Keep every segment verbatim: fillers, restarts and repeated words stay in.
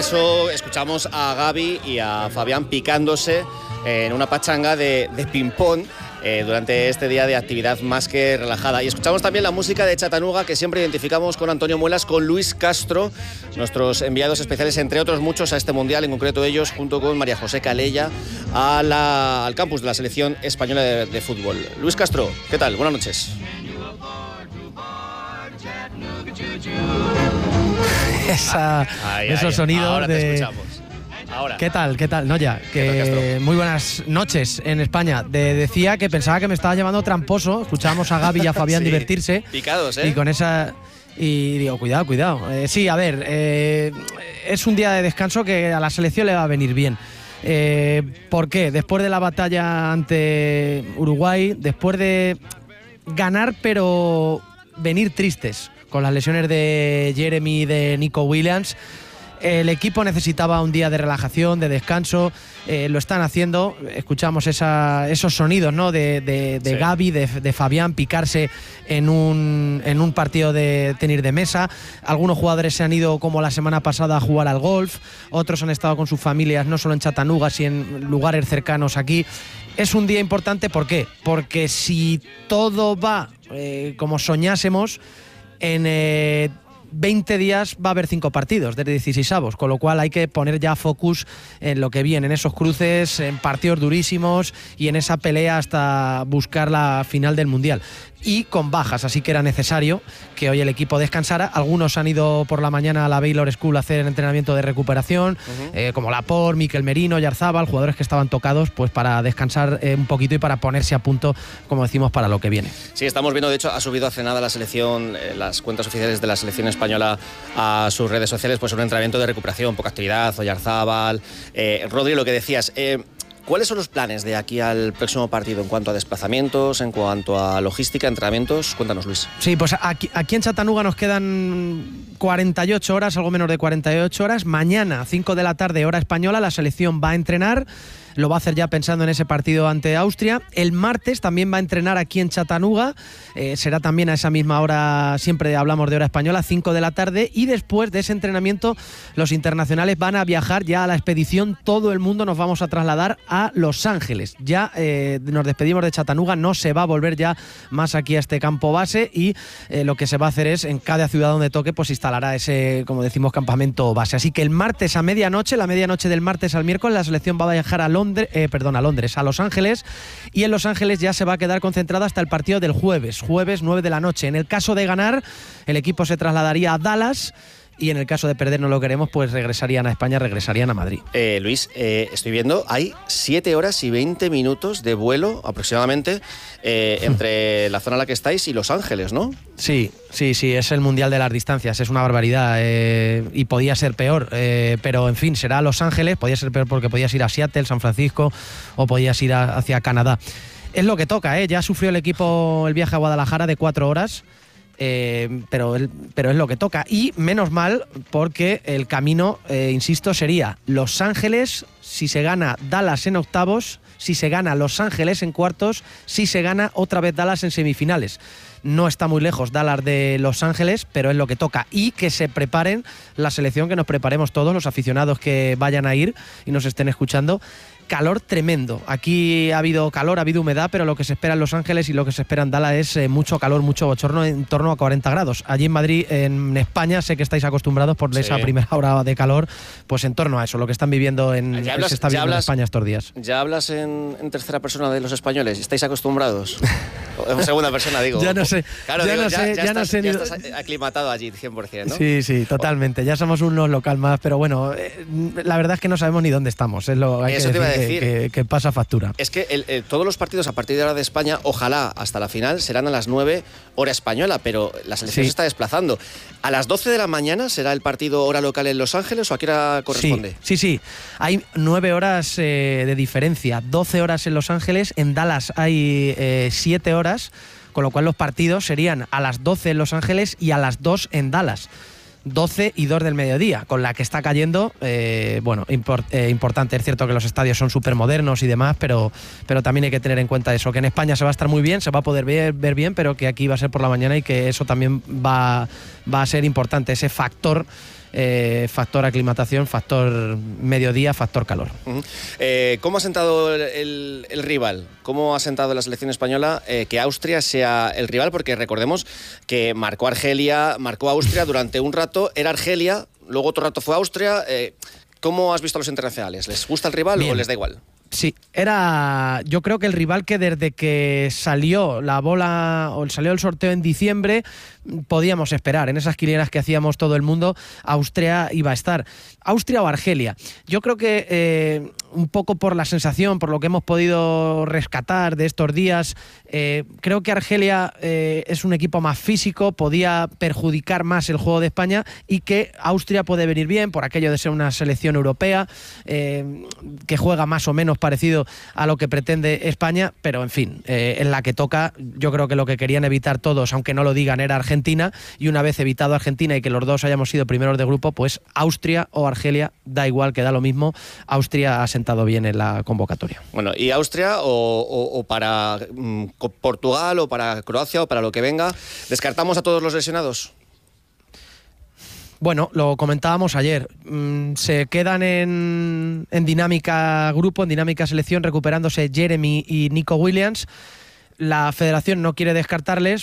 paso escuchamos a Gavi y a Fabián picándose en una pachanga de, de ping-pong eh, durante este día de actividad más que relajada. Y escuchamos también la música de Chattanooga, que siempre identificamos con Antonio Muelas, con Luis Castro, nuestros enviados especiales, entre otros muchos, a este Mundial, en concreto ellos, junto con María José Calella, a la, al campus de la Selección Española de, de Fútbol. Luis Castro, ¿qué tal? Buenas noches. Esa, ay, esos ay, sonidos ahora de... te escuchamos. Ahora. ¿Qué tal? ¿Qué tal? No, ya, que muy buenas noches en España. De, decía que pensaba que me estaba llevando tramposo. Escuchábamos a Gavi y a Fabián sí, divertirse. Picados, ¿eh? Y con esa... Y digo, cuidado, cuidado. Eh, sí, a ver, eh, es un día de descanso que a la selección le va a venir bien. Eh, ¿Por qué? Después de la batalla ante Uruguay, después de ganar pero venir tristes con las lesiones de Jeremy y de Nico Williams, el equipo necesitaba un día de relajación, de descanso. Eh, lo están haciendo. Escuchamos esa, esos sonidos, ¿no? de, de, de sí. Gavi, de, de Fabián, picarse en un, en un partido de tenis de mesa. Algunos jugadores se han ido, como la semana pasada, a jugar al golf. Otros han estado con sus familias, no solo en Chattanooga, sino en lugares cercanos aquí. Es un día importante, ¿por qué? Porque si todo va eh, como soñásemos, en... Eh, veinte días va a haber cinco partidos de dieciseisavos, con lo cual hay que poner ya focus en lo que viene, en esos cruces, en partidos durísimos y en esa pelea hasta buscar la final del Mundial. Y con bajas, así que era necesario que hoy el equipo descansara. Algunos han ido por la mañana a la Baylor School a hacer el entrenamiento de recuperación, uh-huh. eh, como Laporte, Mikel Merino, Yarzábal, jugadores que estaban tocados, pues para descansar eh, un poquito y para ponerse a punto, como decimos, para lo que viene. Sí, estamos viendo, de hecho, ha subido hace nada la selección, eh, las cuentas oficiales de la selección española a sus redes sociales, pues un entrenamiento de recuperación, poca actividad, Oyarzábal, eh, Rodri, lo que decías. Eh, ¿Cuáles son los planes de aquí al próximo partido en cuanto a desplazamientos, en cuanto a logística, entrenamientos? Cuéntanos, Luis. Sí, pues aquí, aquí en Chattanooga nos quedan cuarenta y ocho horas, algo menos de cuarenta y ocho horas. Mañana, cinco de la tarde, hora española, la selección va a entrenar. Lo va a hacer ya pensando en ese partido ante Austria. El martes también va a entrenar aquí en Chattanooga. Eh, será también a esa misma hora, siempre hablamos de hora española, cinco de la tarde. Y después de ese entrenamiento, los internacionales van a viajar ya a la expedición. Todo el mundo nos vamos a trasladar a Los Ángeles. Ya eh, nos despedimos de Chattanooga. No se va a volver ya más aquí a este campo base. Y eh, lo que se va a hacer es, en cada ciudad donde toque, pues instalará ese, como decimos, campamento base. Así que el martes a medianoche, la medianoche del martes al miércoles, la selección va a viajar a Londres. Eh, perdón, a Londres, a Los Ángeles, y en Los Ángeles ya se va a quedar concentrada hasta el partido del jueves, jueves nueve de la noche. En el caso de ganar, el equipo se trasladaría a Dallas, y en el caso de perder, no lo queremos, pues regresarían a España, regresarían a Madrid. Eh, Luis, eh, estoy viendo, hay siete horas y veinte minutos de vuelo aproximadamente eh, entre la zona en la que estáis y Los Ángeles, ¿no? Sí, sí, sí, es el Mundial de las Distancias, es una barbaridad eh, y podía ser peor, eh, pero en fin, será Los Ángeles, podía ser peor porque podías ir a Seattle, San Francisco o podías ir a, hacia Canadá. Es lo que toca, ¿eh? Ya sufrió el equipo el viaje a Guadalajara de cuatro horas. Eh, pero, el, pero es lo que toca, y menos mal, porque el camino, eh, insisto, sería Los Ángeles si se gana, Dallas en octavos, si se gana Los Ángeles en cuartos, si se gana otra vez Dallas en semifinales. No está muy lejos Dallas de Los Ángeles, pero es lo que toca, y que se preparen la selección, que nos preparemos todos los aficionados que vayan a ir y nos estén escuchando. Calor tremendo. Aquí ha habido calor, ha habido humedad, pero lo que se espera en Los Ángeles y lo que se espera en Dallas es eh, mucho calor, mucho bochorno, en torno a cuarenta grados. Allí en Madrid, en España, sé que estáis acostumbrados por sí. esa primera hora de calor, pues en torno a eso, lo que están viviendo en, hablas, se está viviendo hablas, en España estos días. ¿Ya hablas en, en tercera persona de los españoles? ¿Estáis acostumbrados? En segunda persona, digo. Ya no sé. Claro, ya digo, no ya, sé, ya, ya estás, no sé ya ni... estás aclimatado allí, cien por ciento, ¿no? Sí, sí, totalmente. Ya somos unos local más, pero bueno, eh, la verdad es que no sabemos ni dónde estamos. Es lo hay Eso que te iba a decir, decir. Que, que, que pasa factura. Es que el, el, todos los partidos a partir de ahora de España, ojalá hasta la final, serán a las nueve hora española, pero la selección sí. se está desplazando. ¿A las doce de la mañana será el partido hora local en Los Ángeles o a qué hora corresponde? Sí, sí, sí. Hay nueve horas eh, de diferencia, doce horas en Los Ángeles, en Dallas hay eh, siete horas, con lo cual los partidos serían a las doce en Los Ángeles y a las dos en Dallas. doce y dos del mediodía, con la que está cayendo, eh, bueno, import, eh, importante. Es cierto que los estadios son súper modernos y demás, pero, pero también hay que tener en cuenta eso, que en España se va a estar muy bien, se va a poder ver, ver bien, pero que aquí va a ser por la mañana y que eso también va, va a ser importante, ese factor eh, factor aclimatación, factor mediodía, factor calor. Uh-huh. eh, ¿Cómo ha sentado el, el, el rival? ¿Cómo ha sentado la selección española eh, que Austria sea el rival? Porque recordemos que marcó Argelia, marcó Austria durante un rato, era Argelia, luego otro rato fue Austria. Eh, ¿Cómo has visto a los internacionales? ¿Les gusta el rival Bien. o les da igual? Sí, era yo creo que el rival que desde que salió la bola o salió el sorteo en diciembre podíamos esperar. En esas quinielas que hacíamos todo el mundo, Austria iba a estar. Austria o Argelia. Yo creo que eh, un poco por la sensación, por lo que hemos podido rescatar de estos días, eh, creo que Argelia eh, es un equipo más físico, podía perjudicar más el juego de España, y que Austria puede venir bien por aquello de ser una selección europea eh, que juega más o menos parecido a lo que pretende España, pero en fin, eh, en la que toca, yo creo que lo que querían evitar todos, aunque no lo digan, era Argentina, y una vez evitado Argentina y que los dos hayamos sido primeros de grupo, pues Austria o Argelia, da igual, que da lo mismo. Austria ha sentado bien en la convocatoria. Bueno, ¿y Austria o, o, o para mm, Portugal o para Croacia o para lo que venga? ¿Descartamos a todos los lesionados? Bueno, lo comentábamos ayer, mm, se quedan en, en dinámica grupo, en dinámica selección, recuperándose Jeremy y Nico Williams. La federación no quiere descartarles.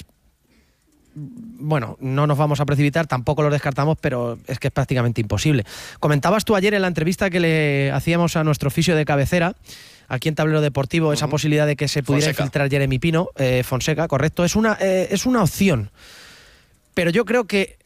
Bueno, no nos vamos a precipitar, tampoco los descartamos, pero es que es prácticamente imposible. Comentabas tú ayer en la entrevista que le hacíamos a nuestro fisio de cabecera, aquí en Tablero Deportivo, uh-huh. esa posibilidad de que se pudiera Fonseca. infiltrar Jeremy Pino, eh, Fonseca, correcto, es una, eh, es una opción. Pero yo creo que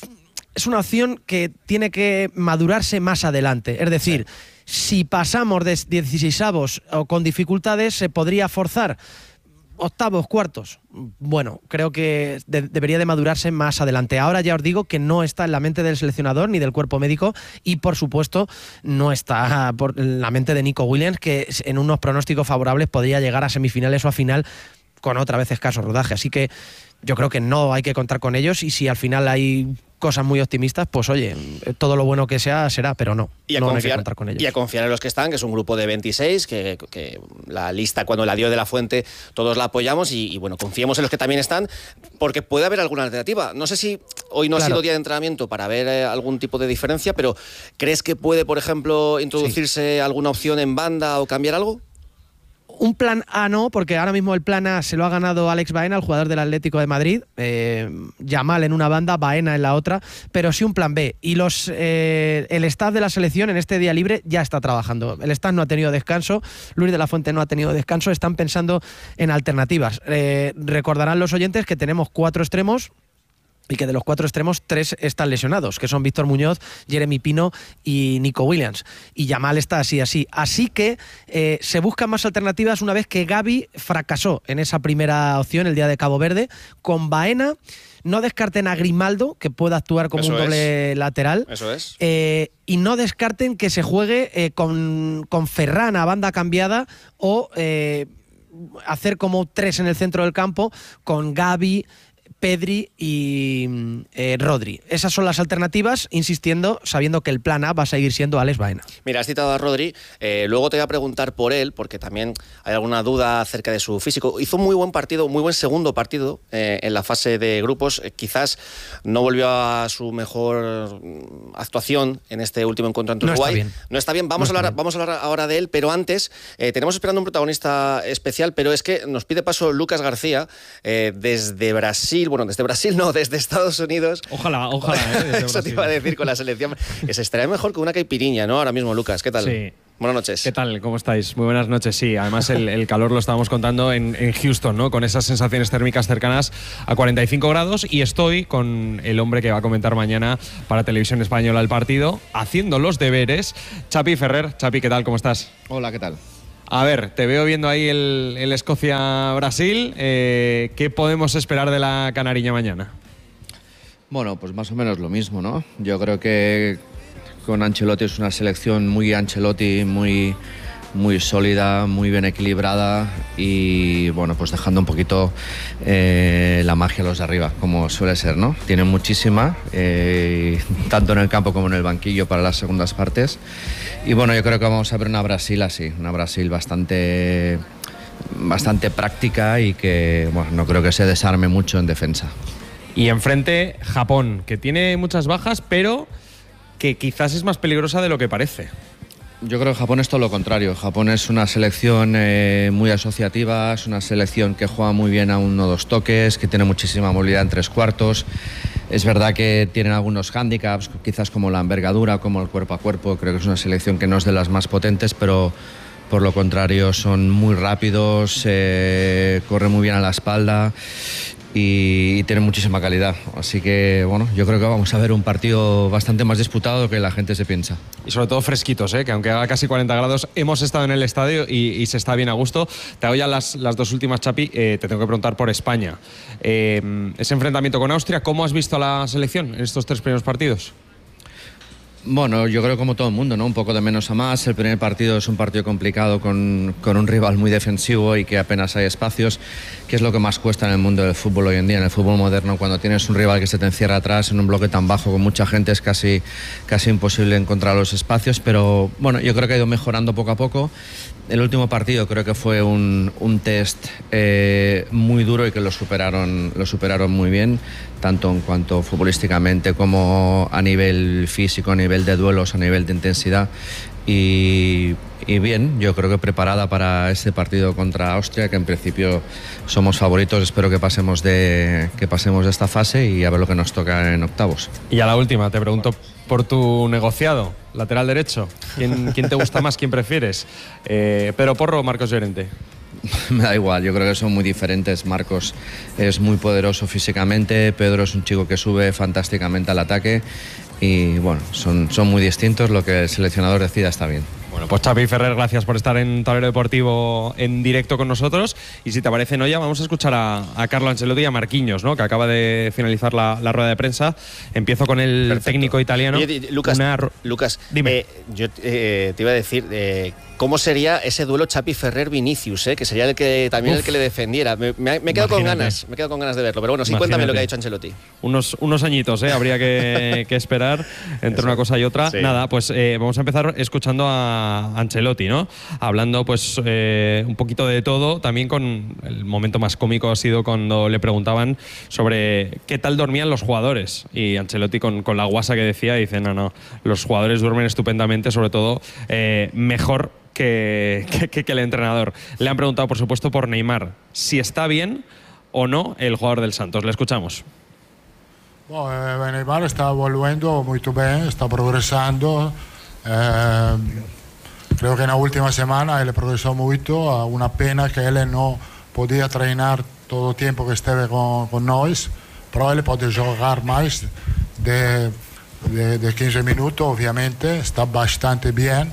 es una opción que tiene que madurarse más adelante. Es decir, sí. si pasamos de dieciseisavos o con dificultades, se podría forzar octavos, cuartos. Bueno, creo que de, debería de madurarse más adelante. Ahora ya os digo que no está en la mente del seleccionador ni del cuerpo médico, y por supuesto no está por en la mente de Nico Williams, que en unos pronósticos favorables podría llegar a semifinales o a final con otra vez escaso rodaje. Así que yo creo que no hay que contar con ellos, y si al final hay cosas muy optimistas, pues oye, todo lo bueno que sea será, pero no, y a no confiar, hay que contar con ellos. Y a confiar en los que están, que es un grupo de veintiséis, que, que la lista cuando la dio de la Fuente todos la apoyamos, y, y bueno, confiemos en los que también están, porque puede haber alguna alternativa. No sé si hoy no claro. ha sido día de entrenamiento para ver eh, algún tipo de diferencia, pero ¿crees que puede, por ejemplo, introducirse sí. alguna opción en banda o cambiar algo? Un plan A no, porque ahora mismo el plan A se lo ha ganado Alex Baena, el jugador del Atlético de Madrid, eh, Yamal en una banda, Baena en la otra, pero sí un plan B. Y los eh, el staff de la selección en este día libre ya está trabajando. El staff no ha tenido descanso, Luis de la Fuente no ha tenido descanso, están pensando en alternativas. Eh, recordarán los oyentes que tenemos cuatro extremos, y que de los cuatro extremos, tres están lesionados, que son Víctor Muñoz, Jeremy Pino y Nico Williams. Y Yamal está así, así. Así que eh, se buscan más alternativas una vez que Gavi fracasó en esa primera opción el día de Cabo Verde. Con Baena, no descarten a Grimaldo, que pueda actuar como Eso un doble es. lateral. Eso es. Eh, y no descarten que se juegue eh, con, con Ferran a banda cambiada, o eh, hacer como tres en el centro del campo con Gavi, Pedri y eh, Rodri. Esas son las alternativas, insistiendo, sabiendo que el plan A va a seguir siendo Alex Baena. Mira, has citado a Rodri, eh, luego te voy a preguntar por él, porque también hay alguna duda acerca de su físico. Hizo un muy buen partido, muy buen segundo partido eh, en la fase de grupos. Eh, quizás no volvió a su mejor actuación en este último encuentro ante Uruguay. No está bien. No está bien. Vamos, no a, hablar, bien. vamos a hablar ahora de él, pero antes eh, tenemos esperando un protagonista especial, pero es que nos pide paso Lucas García eh, desde Brasil. Bueno, desde Brasil no, desde Estados Unidos. Ojalá, ojalá. ¿eh? Desde Eso Brasil. te iba a decir con la selección. Que se estaría mejor que una caipiriña, ¿no? Ahora mismo, Lucas, ¿qué tal? Sí. Buenas noches. ¿Qué tal? ¿Cómo estáis? Muy buenas noches, sí. Además, el, el calor lo estábamos contando en, en Houston, ¿no? Con esas sensaciones térmicas cercanas a cuarenta y cinco grados. Y estoy con el hombre que va a comentar mañana para Televisión Española el partido, haciendo los deberes. Chapi Ferrer. Chapi, ¿qué tal? ¿Cómo estás? Hola, ¿qué tal? A ver, te veo viendo ahí el, el Escocia-Brasil. Eh, ¿Qué podemos esperar de la canariña mañana? Bueno, pues más o menos lo mismo, ¿no? Yo creo que con Ancelotti es una selección muy Ancelotti, muy, muy sólida, muy bien equilibrada y, bueno, pues dejando un poquito eh, la magia a los de arriba, como suele ser, ¿no? Tienen muchísima, eh, tanto en el campo como en el banquillo para las segundas partes. Y, bueno, yo creo que vamos a ver una Brasil así, una Brasil bastante, bastante práctica y que, bueno, no creo que se desarme mucho en defensa. Y enfrente, Japón, que tiene muchas bajas, pero que quizás es más peligrosa de lo que parece. Yo creo que Japón es todo lo contrario. Japón es una selección eh, muy asociativa, es una selección que juega muy bien a uno o dos toques, que tiene muchísima movilidad en tres cuartos. Es verdad que tienen algunos hándicaps, quizás como la envergadura, como el cuerpo a cuerpo. Creo que es una selección que no es de las más potentes, pero por lo contrario son muy rápidos, eh, corren muy bien a la espalda y, y tienen muchísima calidad. Así que bueno, yo creo que vamos a ver un partido bastante más disputado de lo que la gente se piensa. Y sobre todo fresquitos, ¿eh? Que aunque haga casi cuarenta grados, hemos estado en el estadio y, y se está bien a gusto. Te hago ya las, las dos últimas, Chapi. Eh, te tengo que preguntar por España. Eh, ese enfrentamiento con Austria, ¿cómo has visto a la selección en estos tres primeros partidos? Bueno, yo creo como todo el mundo, ¿no? Un poco de menos a más. El primer partido es un partido complicado con, con un rival muy defensivo y que apenas hay espacios, que es lo que más cuesta en el mundo del fútbol hoy en día, en el fútbol moderno. Cuando tienes un rival que se te encierra atrás en un bloque tan bajo con mucha gente es casi, casi imposible encontrar los espacios, pero bueno, yo creo que ha ido mejorando poco a poco. El último partido creo que fue un, un test eh, muy duro y que lo superaron, lo superaron muy bien, tanto en cuanto futbolísticamente como a nivel físico, a nivel de duelos, a nivel de intensidad. Y, y bien, yo creo que preparada para este partido contra Austria, que en principio somos favoritos. Espero que pasemos de, que pasemos de esta fase y a ver lo que nos toca en octavos. Y a la última, te pregunto por tu negociado, lateral derecho. ¿Quién, quién te gusta más? ¿Quién prefieres? Eh, ¿Pedro Porro o Marcos Llorente? Me da igual, yo creo que son muy diferentes. Marcos es muy poderoso físicamente, Pedro es un chico que sube fantásticamente al ataque y bueno, son, son muy distintos. Lo que el seleccionador decida está bien. Bueno, pues Chapi Ferrer, gracias por estar en Tablero Deportivo en directo con nosotros. Y si te parece, Noya, vamos a escuchar a, a Carlo Ancelotti y a Marquinhos, ¿no? Que acaba de finalizar la, la rueda de prensa. Empiezo con el Perfecto. técnico italiano. Oye, Lucas, Una... Lucas dime. Eh, yo eh, te iba a decir, eh, ¿cómo sería ese duelo Chapi Ferrer-Vinicius? Eh? Que sería el que también Uf. el que le defendiera. Me, me, me quedo con ganas, me quedo con ganas de verlo. Pero bueno, sí, Imagínate. cuéntame lo que ha dicho Ancelotti. Unos, unos añitos, ¿eh? Habría que, que esperar entre Eso. una cosa y otra. Sí. Nada, pues eh, vamos a empezar escuchando a Ancelotti, ¿no? Hablando pues eh, un poquito de todo, también con el momento más cómico ha sido cuando le preguntaban sobre qué tal dormían los jugadores y Ancelotti con, con la guasa que decía, dice no, no, los jugadores duermen estupendamente, sobre todo eh, mejor que, que, que el entrenador. Le han preguntado por supuesto por Neymar, si está bien o no el jugador del Santos. Le escuchamos. Bom, eh, Neymar está volviendo muy bien, está progresando. Eh, Creo que en la última semana él progresó mucho, una pena que él no podía treinar todo el tiempo que estuve con, con nosotros, pero él puede jugar más de, de, de quince minutos, obviamente, está bastante bien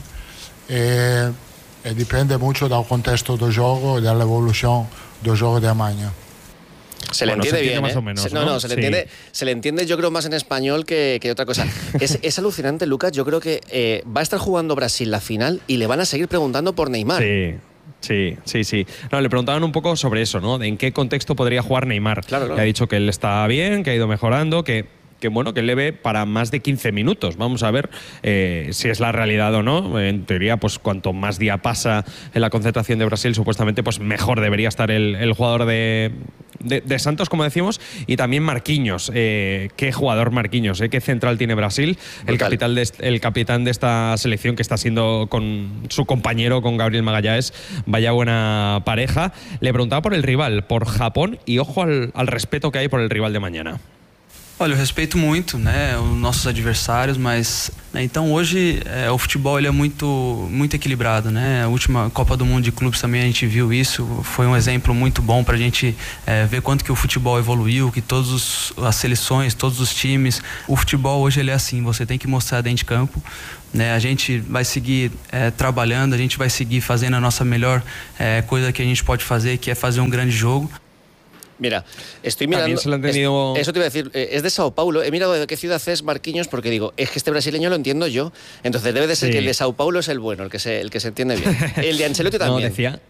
y, y depende mucho del contexto del juego y de la evolución del juego de mañana. Se le bueno, entiende, se entiende bien, más ¿eh? o menos, se, no, ¿no? no, se le, sí. entiende, se le entiende yo creo más en español que, que otra cosa. Es, es alucinante, Lucas, yo creo que eh, va a estar jugando Brasil la final y le van a seguir preguntando por Neymar. Sí. Sí, sí, sí. No, le preguntaban un poco sobre eso, ¿no? De en qué contexto podría jugar Neymar. Claro, claro. Le ha dicho que él está bien, que ha ido mejorando, que que bueno, que él le ve para más de quince minutos. Vamos a ver eh, si es la realidad o no. En teoría, pues cuanto más día pasa en la concentración de Brasil, supuestamente, pues mejor debería estar el, el jugador de, de, de Santos, como decimos, y también Marquinhos. Eh, ¿Qué jugador Marquinhos? Eh? ¿Qué central tiene Brasil? El capitán, de, el capitán de esta selección que está siendo con su compañero, con Gabriel Magalhães, vaya buena pareja. Le preguntaba por el rival, por Japón, y ojo al, al respeto que hay por el rival de mañana. Olha, eu respeito muito, né, os nossos adversários, mas né, então hoje é, o futebol ele é muito muito equilibrado, né? A última Copa do Mundo de Clubes também a gente viu isso, foi um exemplo muito bom para a gente é, ver quanto que o futebol evoluiu, que todas os, as seleções, todos os times, o futebol hoje ele é assim, você tem que mostrar dentro de campo. Né, a gente vai seguir é, trabalhando, a gente vai seguir fazendo a nossa melhor é, coisa que a gente pode fazer, que é fazer um grande jogo. Mira, estoy mirando. Se lo han tenido... es, eso te iba a decir, es de Sao Paulo. He mirado de qué ciudad es Marquinhos porque digo, es que este brasileño lo entiendo yo. Entonces debe de ser sí. que el de Sao Paulo es el bueno, el que se, el que se entiende bien. El de Ancelotti también. No, decía,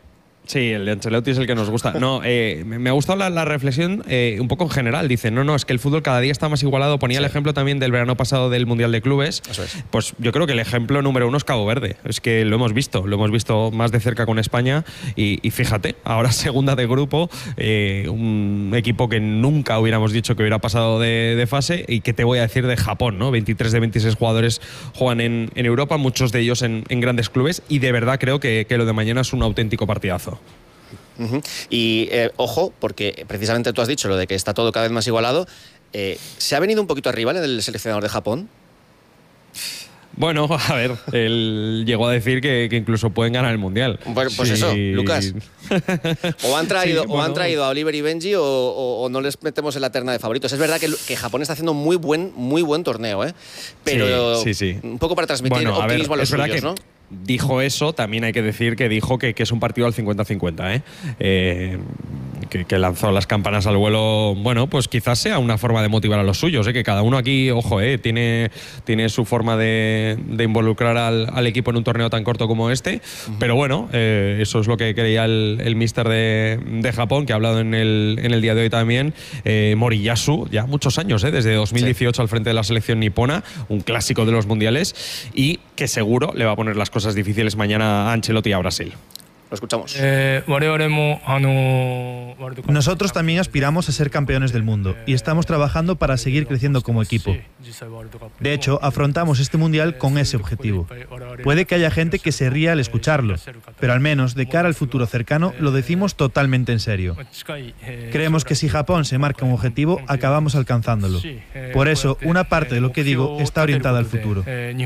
Sí, el de Ancelotti es el que nos gusta. No, eh, me ha gustado la, la reflexión eh, un poco en general. Dice, no, no, es que el fútbol cada día está más igualado. Ponía sí. el ejemplo también del verano pasado del Mundial de Clubes. Eso es. Pues yo creo que el ejemplo número uno es Cabo Verde. Es que lo hemos visto, lo hemos visto más de cerca con España y, y fíjate, ahora segunda de grupo, eh, un equipo que nunca hubiéramos dicho que hubiera pasado de, de fase y que te voy a decir de Japón, ¿no? veintitrés de veintiséis jugadores juegan en, en Europa, muchos de ellos en, en grandes clubes y de verdad creo que, que lo de mañana es un auténtico partidazo. Uh-huh. Y eh, ojo, porque precisamente tú has dicho lo de que está todo cada vez más igualado. Eh, ¿Se ha venido un poquito arriba el seleccionador de Japón? Bueno, a ver, él llegó a decir que, que incluso pueden ganar el Mundial. Pues, pues sí. Eso, Lucas. O han traído, sí, bueno. o han traído a Oliver y Benji o, o, o no les metemos en la terna de favoritos. Es verdad que, que Japón está haciendo muy buen, muy buen torneo, ¿eh? Pero sí, sí, sí. un poco para transmitir bueno, optimismo a, ver, a los suyos, ¿no? Dijo eso, también hay que decir que dijo que, que es un partido al cincuenta cincuenta, ¿eh? Eh, que, que lanzó las campanas al vuelo. Bueno, pues quizás sea una forma de motivar a los suyos, ¿eh? Que cada uno aquí, ojo, ¿eh? tiene, tiene su forma de, de involucrar al, al equipo en un torneo tan corto como este. Uh-huh. Pero bueno, eh, eso es lo que creía el, el míster de, de Japón, que ha hablado en el, en el día de hoy también. eh, Moriyasu, ya muchos años, ¿eh? Desde dos mil dieciocho sí. al frente de la selección nipona, un clásico de los mundiales, y que seguro le va a poner las cosas difíciles mañana a Ancelotti y a Brasil. Lo escuchamos. Eh, Nosotros también aspiramos a ser campeones del mundo y estamos trabajando para seguir creciendo como equipo. De hecho, afrontamos este mundial con ese objetivo. Puede que haya gente que se ría al escucharlo, pero al menos de cara al futuro cercano lo decimos totalmente en serio. Creemos que si Japón se marca un objetivo, acabamos alcanzándolo. Por eso, una parte de lo que digo está orientada al futuro.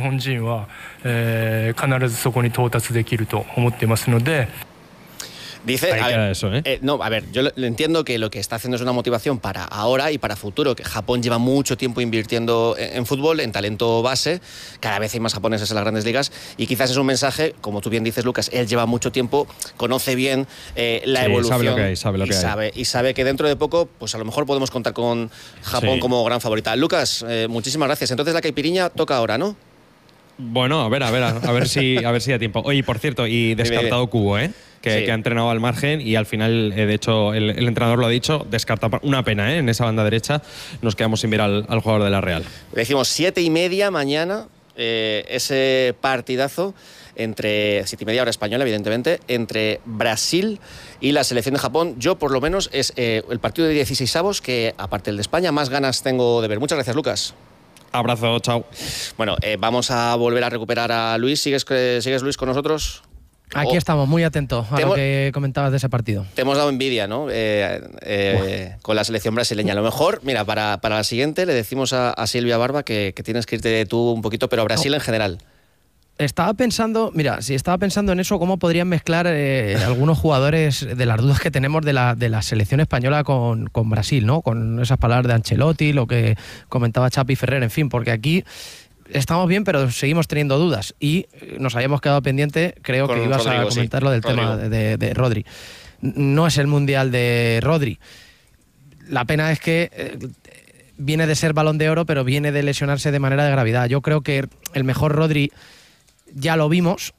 Dice, a ver, eso, ¿eh? Eh, no, a ver, yo lo, lo entiendo que lo que está haciendo es una motivación para ahora y para futuro, que Japón lleva mucho tiempo invirtiendo en, en fútbol, en talento base, cada vez hay más japoneses en las grandes ligas y quizás es un mensaje, como tú bien dices, Lucas, él lleva mucho tiempo, conoce bien eh, la sí, evolución sabe lo que hay, sabe lo y, que sabe, hay. y sabe que dentro de poco, pues a lo mejor podemos contar con Japón sí. como gran favorita. Lucas, eh, muchísimas gracias. Entonces la caipiriña toca ahora, ¿no? Bueno, a ver, a ver, a, a ver si a ver si da tiempo. Oye, por cierto, y descartado Kubo, ¿eh? Que, sí. que ha entrenado al margen y al final, eh, de hecho, el, el entrenador lo ha dicho, descarta una pena, ¿eh? En esa banda derecha nos quedamos sin ver al, al jugador de la Real. Decimos siete y media mañana, eh, ese partidazo entre siete y media hora española, evidentemente, entre Brasil y la selección de Japón. Yo, por lo menos, es eh, el partido de dieciseisavos que, aparte del de España, más ganas tengo de ver. Muchas gracias, Lucas. Abrazo, chao. Bueno, eh, vamos a volver a recuperar a Luis. ¿Sigues, ¿sigues Luis, con nosotros? Aquí oh. estamos, muy atentos a lo hemos, que comentabas de ese partido. Te hemos dado envidia, ¿no? Eh, eh, con la selección brasileña. A lo mejor, mira, para, para la siguiente le decimos a, a Silvia Barba que, que tienes que irte tú un poquito, pero Brasil no. en general. Estaba pensando, mira, si estaba pensando en eso, cómo podrían mezclar eh, algunos jugadores de las dudas que tenemos de la, de la selección española con, con Brasil, ¿no? Con esas palabras de Ancelotti, lo que comentaba Chapi Ferrer, en fin, porque aquí estamos bien, pero seguimos teniendo dudas. Y nos habíamos quedado pendiente, creo con que ibas Rodrigo, a comentar sí. lo del Rodrigo. tema de, de, de Rodri. No es el mundial de Rodri. La pena es que eh, viene de ser Balón de Oro, pero viene de lesionarse de manera de gravedad. Yo creo que el mejor Rodri ya lo vimos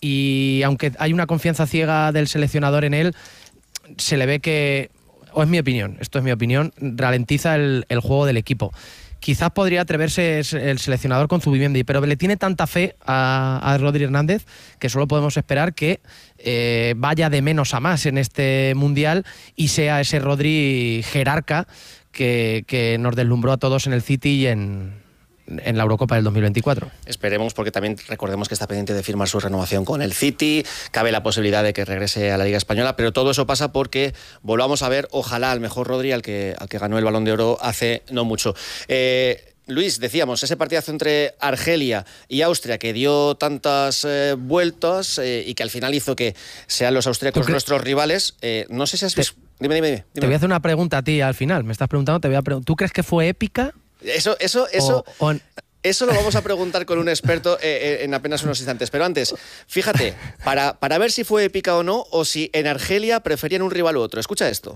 y aunque hay una confianza ciega del seleccionador en él, se le ve que, o es mi opinión, esto es mi opinión, ralentiza el, el juego del equipo. Quizás podría atreverse el seleccionador con Zubimendi, pero le tiene tanta fe a, a Rodri Hernández que solo podemos esperar que eh, vaya de menos a más en este Mundial y sea ese Rodri jerarca que, que nos deslumbró a todos en el City y en... en la Eurocopa del dos mil veinticuatro. Esperemos, porque también recordemos que está pendiente de firmar su renovación con el City, cabe la posibilidad de que regrese a la Liga Española, pero todo eso pasa porque volvamos a ver, ojalá, al mejor Rodri, al que, al que ganó el Balón de Oro hace no mucho. Eh, Luis, decíamos, ese partidazo entre Argelia y Austria que dio tantas eh, vueltas eh, y que al final hizo que sean los austríacos nuestros rivales, eh, no sé si has visto... Dime, dime, dime. Te voy a hacer una pregunta a ti al final, me estás preguntando, te voy a preguntar. ¿Tú crees que fue épica? Eso, eso, eso, o, o... eso lo vamos a preguntar con un experto eh, en apenas unos instantes. Pero antes, fíjate, para, para ver si fue épica o no, o si en Argelia preferían un rival u otro. Escucha esto.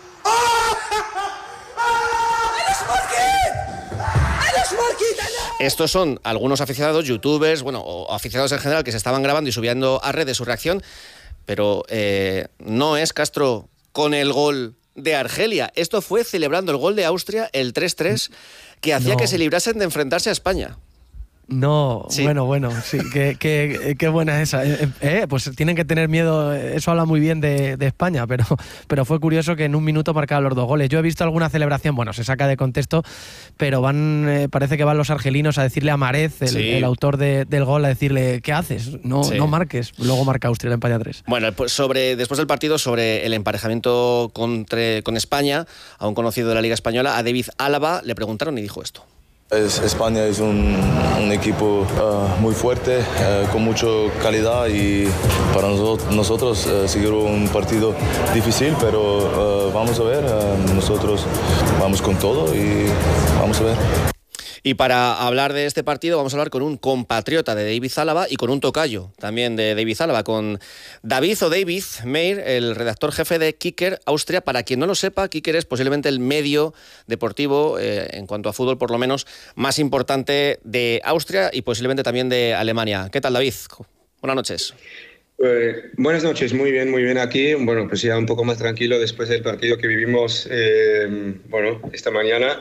Estos son algunos aficionados, youtubers, bueno, o aficionados en general que se estaban grabando y subiendo a redes su reacción. pero eh, no es, Castro, con el gol de Argelia. Esto fue celebrando el gol de Austria, el tres tres, que hacía no. que se librasen de enfrentarse a España. No, sí. bueno, bueno, sí, qué, qué, qué buena esa. Eh, eh, pues tienen que tener miedo, eso habla muy bien de, de España, pero, pero fue curioso que en un minuto marcaban los dos goles. Yo he visto alguna celebración, bueno, se saca de contexto, pero van, eh, parece que van los argelinos a decirle a Marez, el, sí. el autor de, del gol, a decirle, ¿qué haces? No, sí. no marques. Luego marca Austria, el empate a tres. Bueno, pues sobre, después del partido, sobre el emparejamiento contra, con España, a un conocido de la Liga Española, a David Álava, le preguntaron y dijo esto. Es, España es un, un equipo uh, muy fuerte, uh, con mucha calidad, y para nosotros, nosotros uh, seguir un partido difícil, pero uh, vamos a ver, uh, nosotros vamos con todo y vamos a ver. Y para hablar de este partido vamos a hablar con un compatriota de David Álava y con un tocayo también de David Álava, con David o David Meir, el redactor jefe de Kicker Austria. Para quien no lo sepa, Kicker es posiblemente el medio deportivo, eh, en cuanto a fútbol por lo menos, más importante de Austria y posiblemente también de Alemania. ¿Qué tal, David? Buenas noches. Eh, buenas noches, muy bien, muy bien aquí. Bueno, pues ya un poco más tranquilo después del partido que vivimos eh, bueno, esta mañana.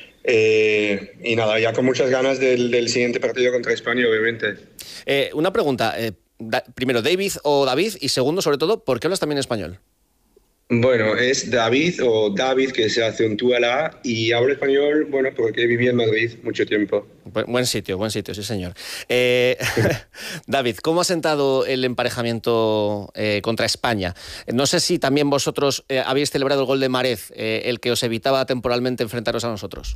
Eh, y nada, ya con muchas ganas del, del siguiente partido contra España, obviamente. Eh, una pregunta, eh, da, primero, David o David, y segundo, sobre todo, ¿por qué hablas también español? Bueno, es David o David, que se hace un tú a la A, y hablo español, bueno, porque viví en Madrid mucho tiempo. Buen sitio, buen sitio, sí señor. Eh, David, ¿cómo ha sentado el emparejamiento eh, contra España? No sé si también vosotros eh, habéis celebrado el gol de Marez, eh, el que os evitaba temporalmente enfrentaros a nosotros.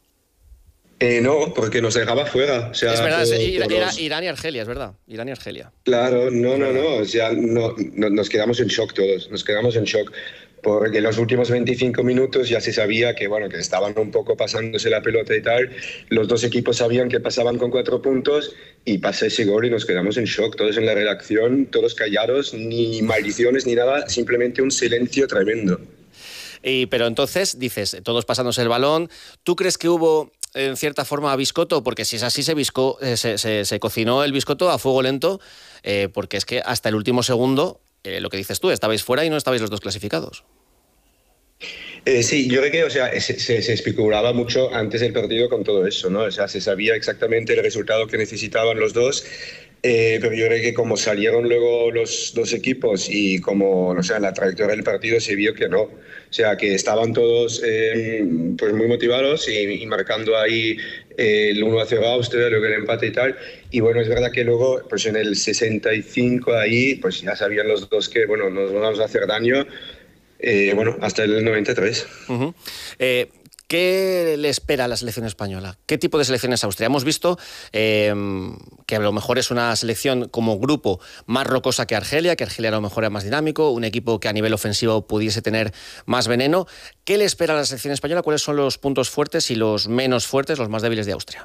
Eh, no, porque nos dejaba fuera. O sea, es verdad, todo, era, era todos... Irán y Argelia, es verdad. Irán y Argelia. Claro, no, no, no. O sea, no, no, nos quedamos en shock todos. Nos quedamos en shock. Porque en los últimos veinticinco minutos ya se sabía que, bueno, que estaban un poco pasándose la pelota y tal. Los dos equipos sabían que pasaban con cuatro puntos y pasé ese gol y nos quedamos en shock. Todos en la redacción, todos callados, ni maldiciones ni nada, simplemente un silencio tremendo. Y, pero entonces, dices, todos pasándose el balón. ¿Tú crees que hubo, en cierta forma, biscoto? Porque si es así, se, bisco, eh, se, se, se cocinó el biscoto a fuego lento, eh, porque es que hasta el último segundo, eh, lo que dices tú, estabais fuera y no estabais los dos clasificados. Eh, sí, yo creo que, o sea, se, se, se especulaba mucho antes del partido con todo eso, ¿no? O sea, se sabía exactamente el resultado que necesitaban los dos. Eh, pero yo creo que como salieron luego los dos equipos y como, no sé, en la trayectoria del partido se vio que no. O sea, que estaban todos eh, pues muy motivados y, y marcando ahí eh, el uno a cero a Austria, luego el empate y tal. Y bueno, es verdad que luego, pues en el sesenta y cinco ahí, pues ya sabían los dos que, bueno, nos vamos a hacer daño. Eh, bueno, hasta el noventa y tres. Uh-huh. Eh, ¿Qué le espera a la selección española? ¿Qué tipo de selección es Austria? Hemos visto eh, que a lo mejor es una selección como grupo más rocosa que Argelia, que Argelia a lo mejor era más dinámico, un equipo que a nivel ofensivo pudiese tener más veneno. ¿Qué le espera a la selección española? ¿Cuáles son los puntos fuertes y los menos fuertes, los más débiles de Austria?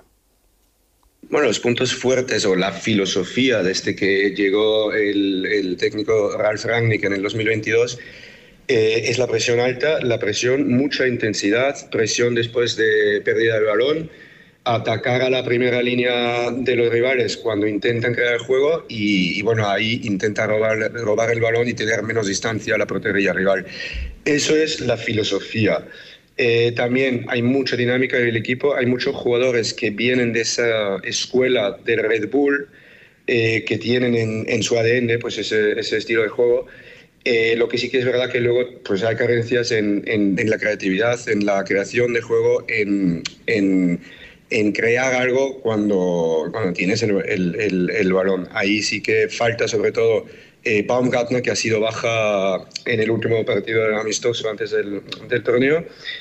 Bueno, los puntos fuertes o la filosofía desde que llegó el, el técnico Ralf Rangnick en el dos mil veintidós Eh, es la presión alta, la presión, mucha intensidad, presión después de pérdida del balón, atacar a la primera línea de los rivales cuando intentan crear el juego y, y bueno, ahí intenta robar, robar el balón y tener menos distancia a la portería rival. Eso es la filosofía. Eh, también hay mucha dinámica en el equipo, hay muchos jugadores que vienen de esa escuela del Red Bull, eh, que tienen en, en su A D N pues ese, ese estilo de juego. Eh, lo que sí que es verdad que luego pues hay carencias en, en, en la creatividad, en la creación de juego, en, en, en crear algo cuando, cuando tienes el, el, el, el balón. Ahí sí que falta sobre todo eh, Baumgartner, que ha sido baja en el último partido del amistoso antes del, del torneo.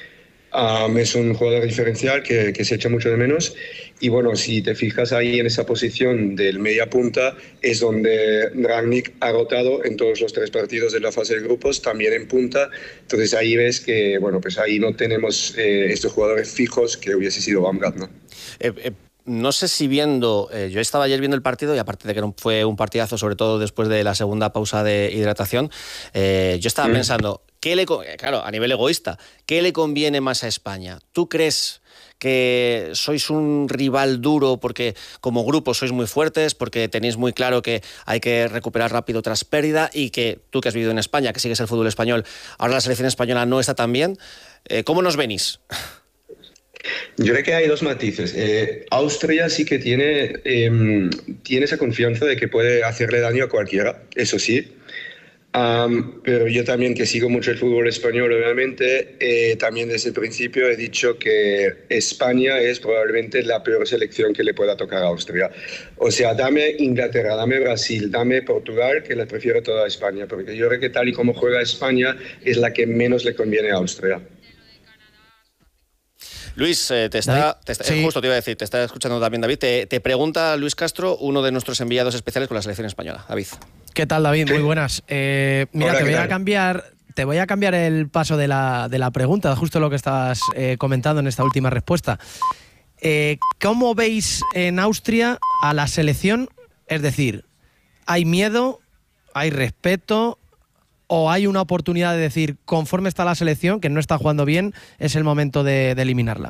Um, es un jugador diferencial que, que se echa mucho de menos. Y bueno, si te fijas ahí en esa posición del media punta, es donde Rangnick ha rotado en todos los tres partidos de la fase de grupos, también en punta. Entonces ahí ves que, bueno, pues ahí no tenemos eh, estos jugadores fijos que hubiese sido Baumgartner, ¿no? Eh, eh, no sé si viendo, eh, yo estaba ayer viendo el partido y aparte de que fue un partidazo, sobre todo después de la segunda pausa de hidratación, eh, yo estaba mm. pensando, ¿qué le, claro, a nivel egoísta, ¿qué le conviene más a España? ¿Tú crees que sois un rival duro porque como grupo sois muy fuertes, porque tenéis muy claro que hay que recuperar rápido tras pérdida y que tú que has vivido en España, que sigues el fútbol español, ahora la selección española no está tan bien. Eh, ¿Cómo nos venís? Yo creo que hay dos matices. Eh, Austria sí que tiene, eh, tiene esa confianza de que puede hacerle daño a cualquiera, eso sí. Um, pero yo también, que sigo mucho el fútbol español, obviamente, eh, también desde el principio he dicho que España es probablemente la peor selección que le pueda tocar a Austria. O sea, dame Inglaterra, dame Brasil, dame Portugal, que las prefiero toda a España, porque yo creo que tal y como juega España es la que menos le conviene a Austria. Luis, eh, te está, te está sí. justo te iba a decir, te está escuchando también David. Te, te pregunta Luis Castro, uno de nuestros enviados especiales con la selección española. David. ¿Qué tal, David? Muy buenas. Eh, mira, Hola, te voy a cambiar, te voy a cambiar el paso de la, de la pregunta, justo lo que estabas eh, comentando en esta última respuesta. Eh, ¿Cómo veis en Austria a la selección? Es decir, ¿hay miedo? ¿Hay respeto? ¿O hay una oportunidad de decir, conforme está la selección, que no está jugando bien, es el momento de, de eliminarla?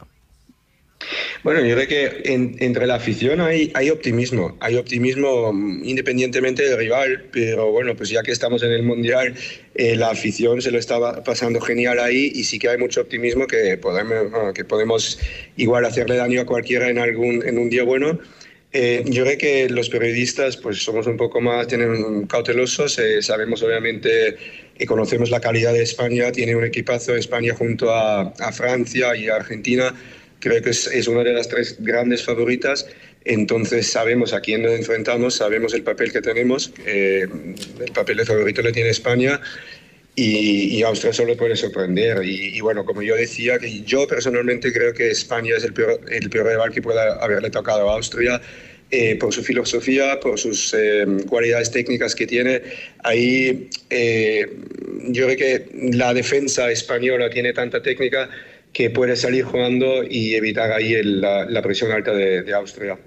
Bueno, yo creo que en, entre la afición hay, hay optimismo, hay optimismo independientemente del rival, pero bueno, pues ya que estamos en el Mundial, eh, la afición se lo está pasando genial ahí y sí que hay mucho optimismo que podemos, bueno, que podemos igual hacerle daño a cualquiera en, algún, en un día bueno. Eh, yo creo que los periodistas pues somos un poco más tienen, cautelosos, eh, sabemos obviamente y conocemos la calidad de España, tiene un equipazo de España junto a, a Francia y a Argentina. Creo que es, es una de las tres grandes favoritas, entonces sabemos a quién nos enfrentamos, sabemos el papel que tenemos, eh, el papel de favorito le tiene España y, y Austria solo puede sorprender. Y, y bueno, como yo decía, que yo personalmente creo que España es el peor, el peor rival que pueda haberle tocado a Austria. Eh, por su filosofía, por sus eh, cualidades técnicas que tiene. Ahí eh, yo creo que la defensa española tiene tanta técnica que puede salir jugando y evitar ahí el, la, la presión alta de, de Austria.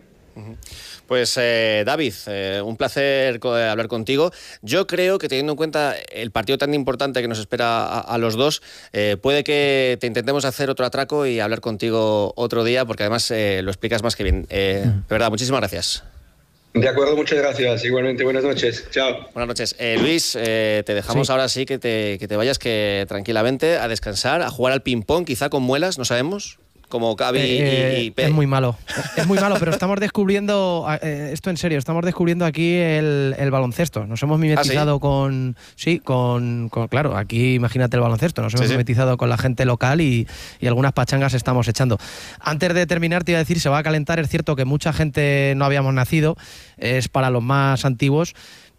Pues eh, David, eh, un placer hablar contigo. Yo creo que teniendo en cuenta el partido tan importante que nos espera a, a los dos, eh, puede que te intentemos hacer otro atraco y hablar contigo otro día, porque además eh, lo explicas más que bien. Eh, de verdad, muchísimas gracias. De acuerdo, muchas gracias. Igualmente, buenas noches. Chao. Buenas noches. Eh, Luis, eh, te dejamos sí. ahora sí que te, que te vayas que tranquilamente a descansar, a jugar al ping-pong, quizá con muelas, no sabemos. Como Cavi eh, y, y P. Es muy malo, es muy malo, pero estamos descubriendo, eh, esto en serio, estamos descubriendo aquí el, el baloncesto. Nos hemos mimetizado ¿Ah, sí? con, sí, con, con, claro, aquí imagínate el baloncesto, nos hemos sí, mimetizado sí. con la gente local y, y algunas pachangas estamos echando. Antes de terminar te iba a decir, se va a calentar, es cierto que mucha gente no habíamos nacido, es para los más antiguos,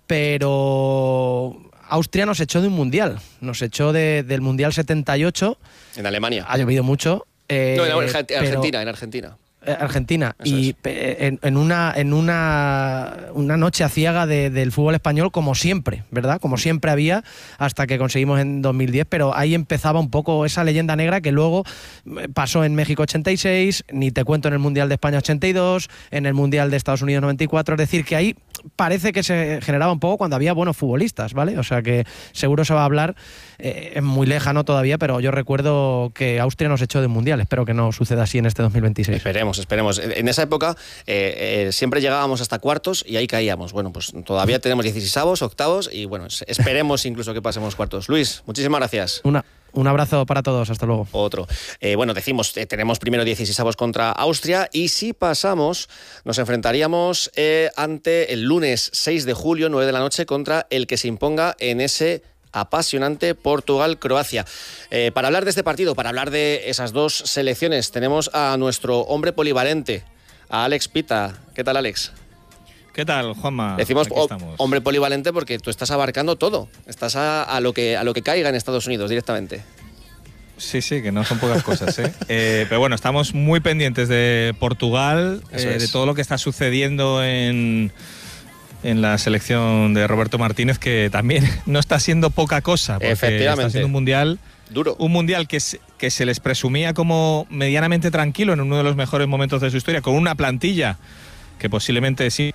pero Austria nos echó de un mundial, nos echó de, del mundial setenta y ocho. En Alemania. Ha llovido mucho. Eh, no, en Argentina, pero, en Argentina. Argentina. Eso y es. en, en, una, en una, una noche aciaga de, del fútbol español, como siempre, ¿verdad? Como siempre había, hasta que conseguimos en dos mil diez, pero ahí empezaba un poco esa leyenda negra que luego pasó en México ochenta y seis, ni te cuento en el Mundial de España ochenta y dos, en el Mundial de Estados Unidos noventa y cuatro, es decir, que ahí parece que se generaba un poco cuando había buenos futbolistas, ¿vale? O sea que seguro se va a hablar, eh, es muy lejano todavía, pero yo recuerdo que Austria nos echó de un Mundial, espero que no suceda así en este dos mil veintiséis. Esperemos. Esperemos. En esa época eh, eh, siempre llegábamos hasta cuartos y ahí caíamos. Bueno, pues todavía tenemos dieciseisavos, octavos y bueno, esperemos incluso que pasemos cuartos. Luis, muchísimas gracias. Una, un abrazo para todos, hasta luego. Otro. Eh, bueno, decimos, eh, tenemos primero dieciseisavos contra Austria y si pasamos nos enfrentaríamos eh, ante el lunes seis de julio, nueve de la noche, contra el que se imponga en ese apasionante Portugal-Croacia. Eh, para hablar de este partido, para hablar de esas dos selecciones, tenemos a nuestro hombre polivalente, a Alex Pita. ¿Qué tal, Alex? ¿Qué tal, Juanma? Decimos hombre polivalente porque tú estás abarcando todo. Estás a, a, lo que, a lo que caiga en Estados Unidos directamente. Sí, sí, que no son pocas cosas, ¿eh? eh pero bueno, estamos muy pendientes de Portugal, eh, es. de todo lo que está sucediendo en... en la selección de Roberto Martínez, que también no está siendo poca cosa, porque efectivamente está siendo un mundial duro, un mundial que se, que se les presumía como medianamente tranquilo en uno de los mejores momentos de su historia, con una plantilla que posiblemente sí,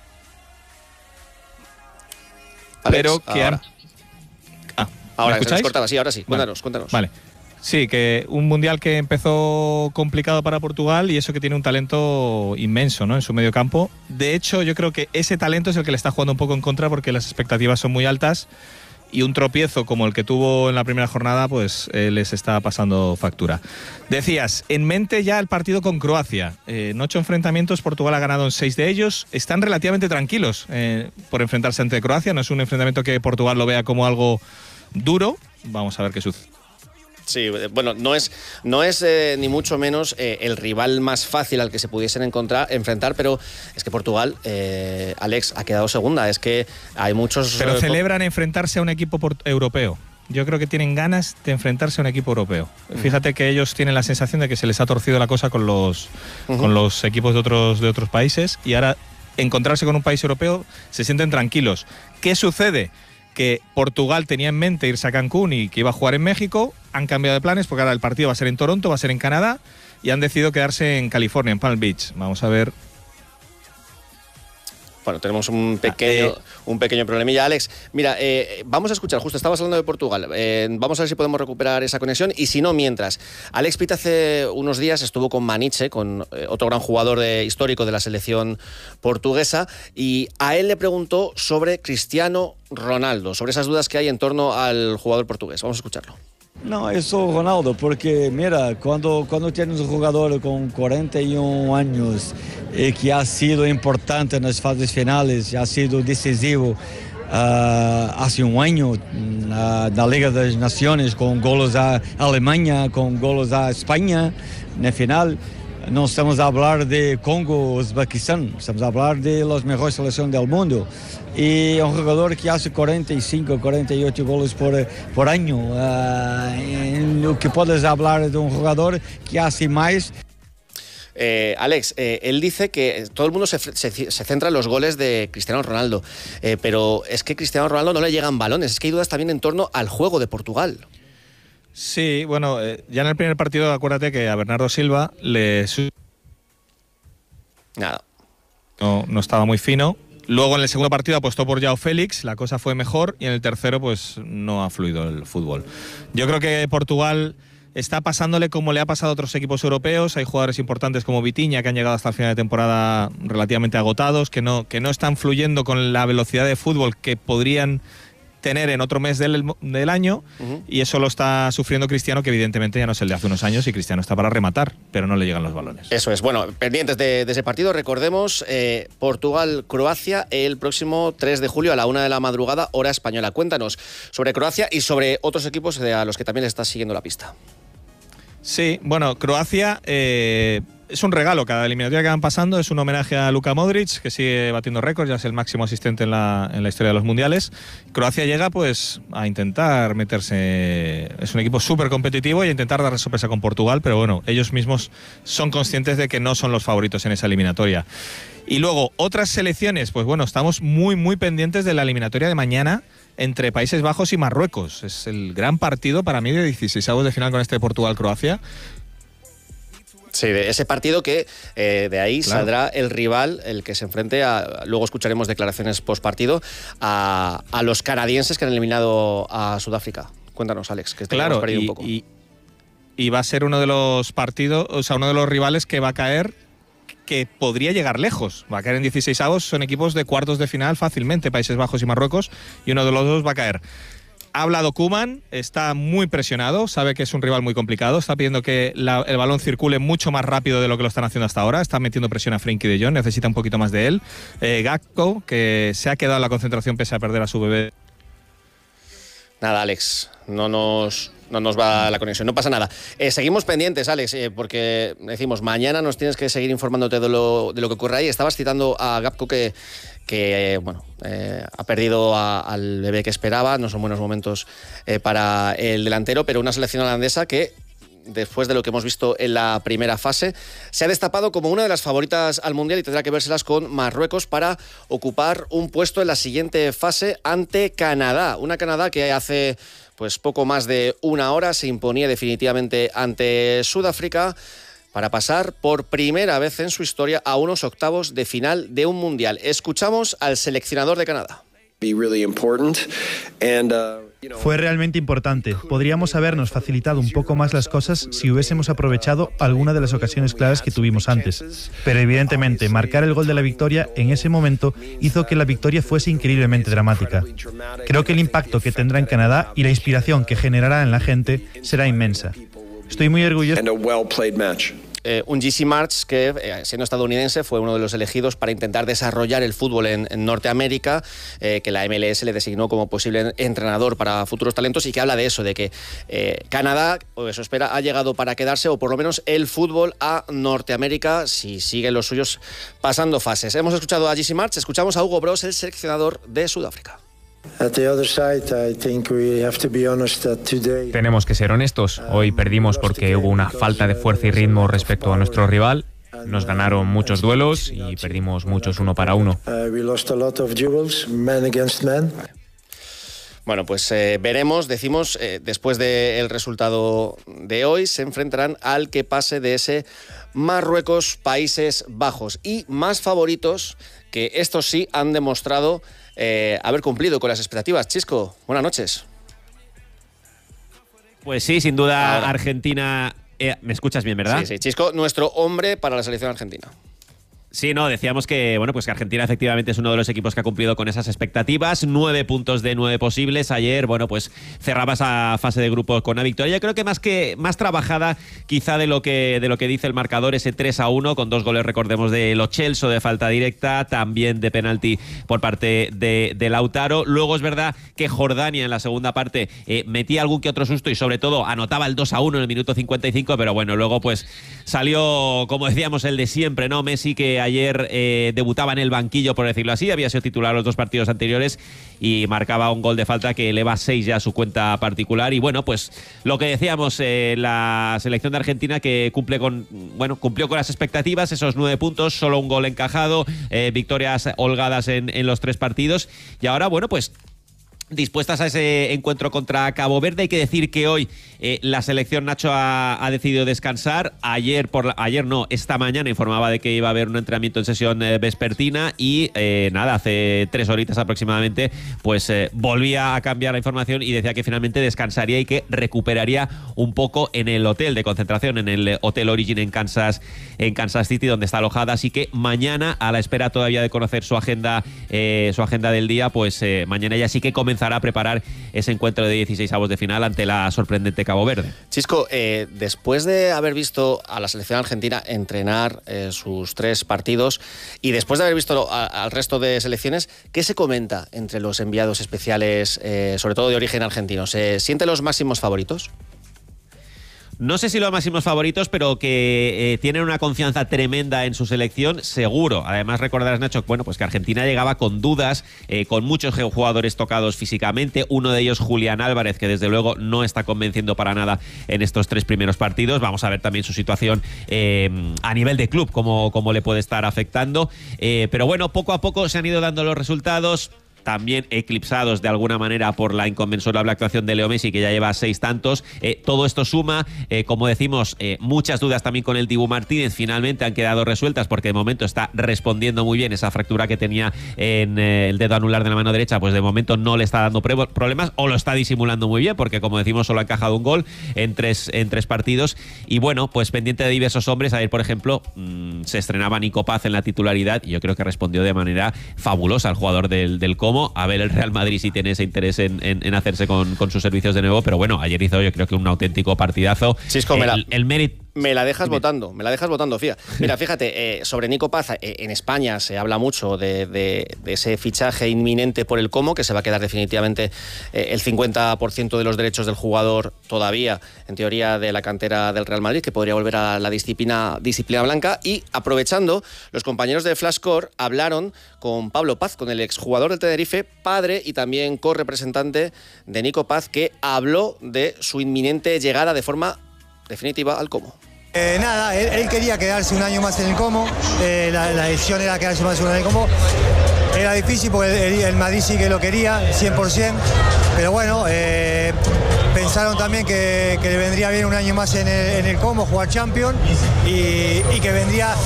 Alex, pero que ahora, han... ah, ahora ¿me escucháis? Cortaba, sí, ahora sí, vale. cuéntanos, cuéntanos. Vale. Sí, que un mundial que empezó complicado para Portugal y eso que tiene un talento inmenso, ¿no?, en su medio campo. De hecho, yo creo que ese talento es el que le está jugando un poco en contra porque las expectativas son muy altas y un tropiezo como el que tuvo en la primera jornada pues eh, les está pasando factura. Decías, en mente ya el partido con Croacia. Eh, en ocho enfrentamientos Portugal ha ganado en seis de ellos. Están relativamente tranquilos eh, por enfrentarse ante Croacia. No es un enfrentamiento que Portugal lo vea como algo duro. Vamos a ver qué sucede. Sí, bueno, no es, no es eh, ni mucho menos eh, el rival más fácil al que se pudiesen encontrar, enfrentar, pero es que Portugal, eh, Alex, ha quedado segunda. Es que hay muchos... Pero eh, celebran enfrentarse a un equipo europeo. Yo creo que tienen ganas de enfrentarse a un equipo europeo. Uh-huh. Fíjate que ellos tienen la sensación de que se les ha torcido la cosa con los, uh-huh. con los equipos de otros, de otros países y ahora encontrarse con un país europeo se sienten tranquilos. ¿Qué sucede? Que Portugal tenía en mente irse a Cancún y que iba a jugar en México, han cambiado de planes porque ahora el partido va a ser en Toronto, va a ser en Canadá y han decidido quedarse en California, en Palm Beach. Vamos a ver. Bueno, tenemos un pequeño, eh, un pequeño problemilla. Alex, mira, eh, vamos a escuchar, justo estabas hablando de Portugal, eh, vamos a ver si podemos recuperar esa conexión y si no, mientras. Alex Pita hace unos días estuvo con Maniche, con eh, otro gran jugador de, histórico de la selección portuguesa, y a él le preguntó sobre Cristiano Ronaldo, sobre esas dudas que hay en torno al jugador portugués. Vamos a escucharlo. No, eso Ronaldo, porque mira, cuando, cuando tienes un jugador con cuarenta y un años y que ha sido importante en las fases finales, ha sido decisivo uh, hace un año uh, en la Liga de las Naciones con goles a Alemania, con goles a España en la final. No estamos a hablar de Congo, Uzbequistán, estamos a hablar de las mejores selecciones del mundo. Y un jugador que hace cuarenta y cinco, cuarenta y ocho goles por, por año. Uh, lo que puedes hablar de un jugador que hace más. Eh, Alex, eh, él dice que todo el mundo se, se, se centra en los goles de Cristiano Ronaldo, eh, pero es que Cristiano Ronaldo no le llegan balones, es que hay dudas también en torno al juego de Portugal. Sí, bueno, eh, ya en el primer partido acuérdate que a Bernardo Silva le... Nada. No, no estaba muy fino. Luego en el segundo partido apostó por Joao Félix, la cosa fue mejor y en el tercero pues no ha fluido el fútbol. Yo creo que Portugal está pasándole como le ha pasado a otros equipos europeos. Hay jugadores importantes como Vitinha que han llegado hasta el final de temporada relativamente agotados, que no, que no están fluyendo con la velocidad de fútbol que podrían tener en otro mes del, del año, uh-huh. y eso lo está sufriendo Cristiano, que evidentemente ya no es el de hace unos años y Cristiano está para rematar, pero no le llegan los balones. Eso es. Bueno, pendientes de, de ese partido, recordemos, eh, Portugal-Croacia el próximo tres de julio a la una de la madrugada, hora española. Cuéntanos sobre Croacia y sobre otros equipos a los que también le estás siguiendo la pista. Sí, bueno, Croacia eh, es un regalo, cada eliminatoria que van pasando es un homenaje a Luka Modric, que sigue batiendo récords, ya es el máximo asistente en la, en la historia de los mundiales. Croacia llega pues a intentar meterse, es un equipo súper competitivo y a intentar dar sorpresa con Portugal, pero bueno, ellos mismos son conscientes de que no son los favoritos en esa eliminatoria. Y luego, otras selecciones, pues bueno, estamos muy muy pendientes de la eliminatoria de mañana entre Países Bajos y Marruecos. Es el gran partido para mí de dieciseisavos de final con este Portugal-Croacia. Sí, de ese partido que eh, de ahí claro. saldrá el rival, el que se enfrente a, luego escucharemos declaraciones post partido, a, a los canadienses que han eliminado a Sudáfrica. Cuéntanos, Alex, que te claro, hemos perdido y, un poco. Y, y va a ser uno de los partidos, o sea, uno de los rivales que va a caer, que podría llegar lejos. Va a caer en dieciseisavos, son equipos de cuartos de final fácilmente, Países Bajos y Marruecos, y uno de los dos va a caer. Ha hablado Koeman, está muy presionado, sabe que es un rival muy complicado, está pidiendo que la, el balón circule mucho más rápido de lo que lo están haciendo hasta ahora, está metiendo presión a Frenkie de Jong, necesita un poquito más de él. Eh, Gakpo, que se ha quedado en la concentración pese a perder a su bebé. Nada, Alex, no nos, no nos va la conexión, no pasa nada. Eh, seguimos pendientes, Alex, eh, porque decimos, mañana nos tienes que seguir informándote de lo, de lo que ocurre ahí. Estabas citando a Gakpo que... que eh, bueno, eh, ha perdido a, al bebé que esperaba, no son buenos momentos eh, para el delantero, pero una selección holandesa que, después de lo que hemos visto en la primera fase, se ha destapado como una de las favoritas al Mundial y tendrá que vérselas con Marruecos para ocupar un puesto en la siguiente fase ante Canadá. Una Canadá que hace pues poco más de una hora se imponía definitivamente ante Sudáfrica, para pasar por primera vez en su historia a unos octavos de final de un mundial. Escuchamos al seleccionador de Canadá. Fue realmente importante. Podríamos habernos facilitado un poco más las cosas si hubiésemos aprovechado alguna de las ocasiones claras que tuvimos antes. Pero evidentemente, marcar el gol de la victoria en ese momento hizo que la victoria fuese increíblemente dramática. Creo que el impacto que tendrá en Canadá y la inspiración que generará en la gente será inmensa. Estoy muy orgulloso. Eh, un Jesse Marsch que, eh, siendo estadounidense, fue uno de los elegidos para intentar desarrollar el fútbol en, en Norteamérica, eh, que la M L S le designó como posible entrenador para futuros talentos, y que habla de eso, de que eh, Canadá, o eso espera, ha llegado para quedarse, o por lo menos el fútbol a Norteamérica, si siguen los suyos pasando fases. Hemos escuchado a Jesse Marsch, escuchamos a Hugo Broos, el seleccionador de Sudáfrica. Tenemos que ser honestos. Hoy perdimos porque hubo una falta de fuerza y ritmo respecto a nuestro rival. Nos ganaron muchos duelos y perdimos muchos uno para uno. Bueno, pues eh, veremos, decimos, eh, después del resultado de hoy, se enfrentarán al que pase de ese Marruecos-Países Bajos. Y más favoritos, que estos sí han demostrado eh, haber cumplido con las expectativas. Chisco, buenas noches. Pues sí, sin duda, Ahora. Argentina... Eh, ¿Me escuchas bien, verdad? Sí, sí, Chisco, nuestro hombre para la selección argentina. Sí, no, decíamos que, bueno, pues que Argentina efectivamente es uno de los equipos que ha cumplido con esas expectativas. Nueve puntos de nueve posibles. Ayer, bueno, pues cerraba esa fase de grupos con una victoria. Yo creo que más que más trabajada quizá de lo que de lo que dice el marcador, ese tres a uno, con dos goles, recordemos, de Lo Celso de falta directa, también de penalti por parte de, de Lautaro. Luego es verdad que Jordania en la segunda parte eh, metía algún que otro susto y sobre todo anotaba el dos a uno en el minuto cincuenta y cinco, pero bueno, luego pues salió, como decíamos, el de siempre, ¿no? Messi, que ayer eh, debutaba en el banquillo, por decirlo así, había sido titular los dos partidos anteriores y marcaba un gol de falta que eleva seis ya a su cuenta particular. Y bueno, pues lo que decíamos, eh, la selección de Argentina que cumple con, bueno, cumplió con las expectativas, esos nueve puntos, solo un gol encajado, eh, victorias holgadas en, en los tres partidos, y ahora, bueno, pues dispuestas a ese encuentro contra Cabo Verde. Hay que decir que hoy eh, la selección, Nacho, ha, ha decidido descansar. Ayer, por la, ayer no, esta mañana informaba de que iba a haber un entrenamiento en sesión eh, vespertina y eh, nada, hace tres horitas aproximadamente, pues eh, volvía a cambiar la información y decía que finalmente descansaría y que recuperaría un poco en el hotel de concentración, en el Hotel Origin en Kansas, en Kansas City, donde está alojada. Así que mañana, a la espera todavía de conocer su agenda, eh, su agenda del día, pues eh, mañana ya sí que comenzará a preparar ese encuentro de dieciseisavos de final ante la sorprendente Cabo Verde. Chisco, eh, después de haber visto a la selección argentina entrenar eh, sus tres partidos y después de haber visto a, al resto de selecciones, ¿qué se comenta entre los enviados especiales, eh, sobre todo de origen argentino? ¿Se sienten los máximos favoritos? No sé si los máximos favoritos, pero que eh, tienen una confianza tremenda en su selección, seguro. Además, recordarás, Nacho, bueno, pues que Argentina llegaba con dudas, eh, con muchos jugadores tocados físicamente. Uno de ellos, Julián Álvarez, que desde luego no está convenciendo para nada en estos tres primeros partidos. Vamos a ver también su situación eh, a nivel de club, cómo, cómo le puede estar afectando. Eh, pero bueno, poco a poco se han ido dando los resultados, también eclipsados de alguna manera por la inconmensurable actuación de Leo Messi, que ya lleva seis tantos. Eh, todo esto suma, eh, como decimos, eh, muchas dudas también con el Dibu Martínez. Finalmente han quedado resueltas porque de momento está respondiendo muy bien. Esa fractura que tenía en eh, el dedo anular de la mano derecha, pues de momento no le está dando problemas, o lo está disimulando muy bien, porque como decimos, solo ha encajado un gol en tres, en tres partidos. Y bueno, pues pendiente de diversos hombres. Ayer, por ejemplo, mmm, se estrenaba Nico Paz en la titularidad y yo creo que respondió de manera fabulosa al jugador del, del Como. A ver el Real Madrid si tiene ese interés en, en, en hacerse con, con sus servicios de nuevo, pero bueno, ayer hizo yo creo que un auténtico partidazo. Chisco, el, me la, el mérito. Me la dejas votando, me la dejas votando, fía. Mira, fíjate, eh, sobre Nico Paz, eh, en España se habla mucho de, de, de ese fichaje inminente por el Como, que se va a quedar definitivamente eh, el cincuenta por ciento de los derechos del jugador todavía, en teoría, de la cantera del Real Madrid, que podría volver a la disciplina, disciplina blanca. Y aprovechando, los compañeros de Flashcore hablaron con Pablo Paz, con el exjugador del Tenerife, padre y también co-representante de Nico Paz, que habló de su inminente llegada de forma definitiva al Como. Eh, nada, él, él quería quedarse un año más en el Como, eh, la, la decisión era quedarse más un año en el Como. Era difícil porque el, el Madrid sí que lo quería, cien por ciento, pero bueno, eh, pensaron también que, que le vendría bien un año más en el, en el Como, jugar Champions, y, y que vendría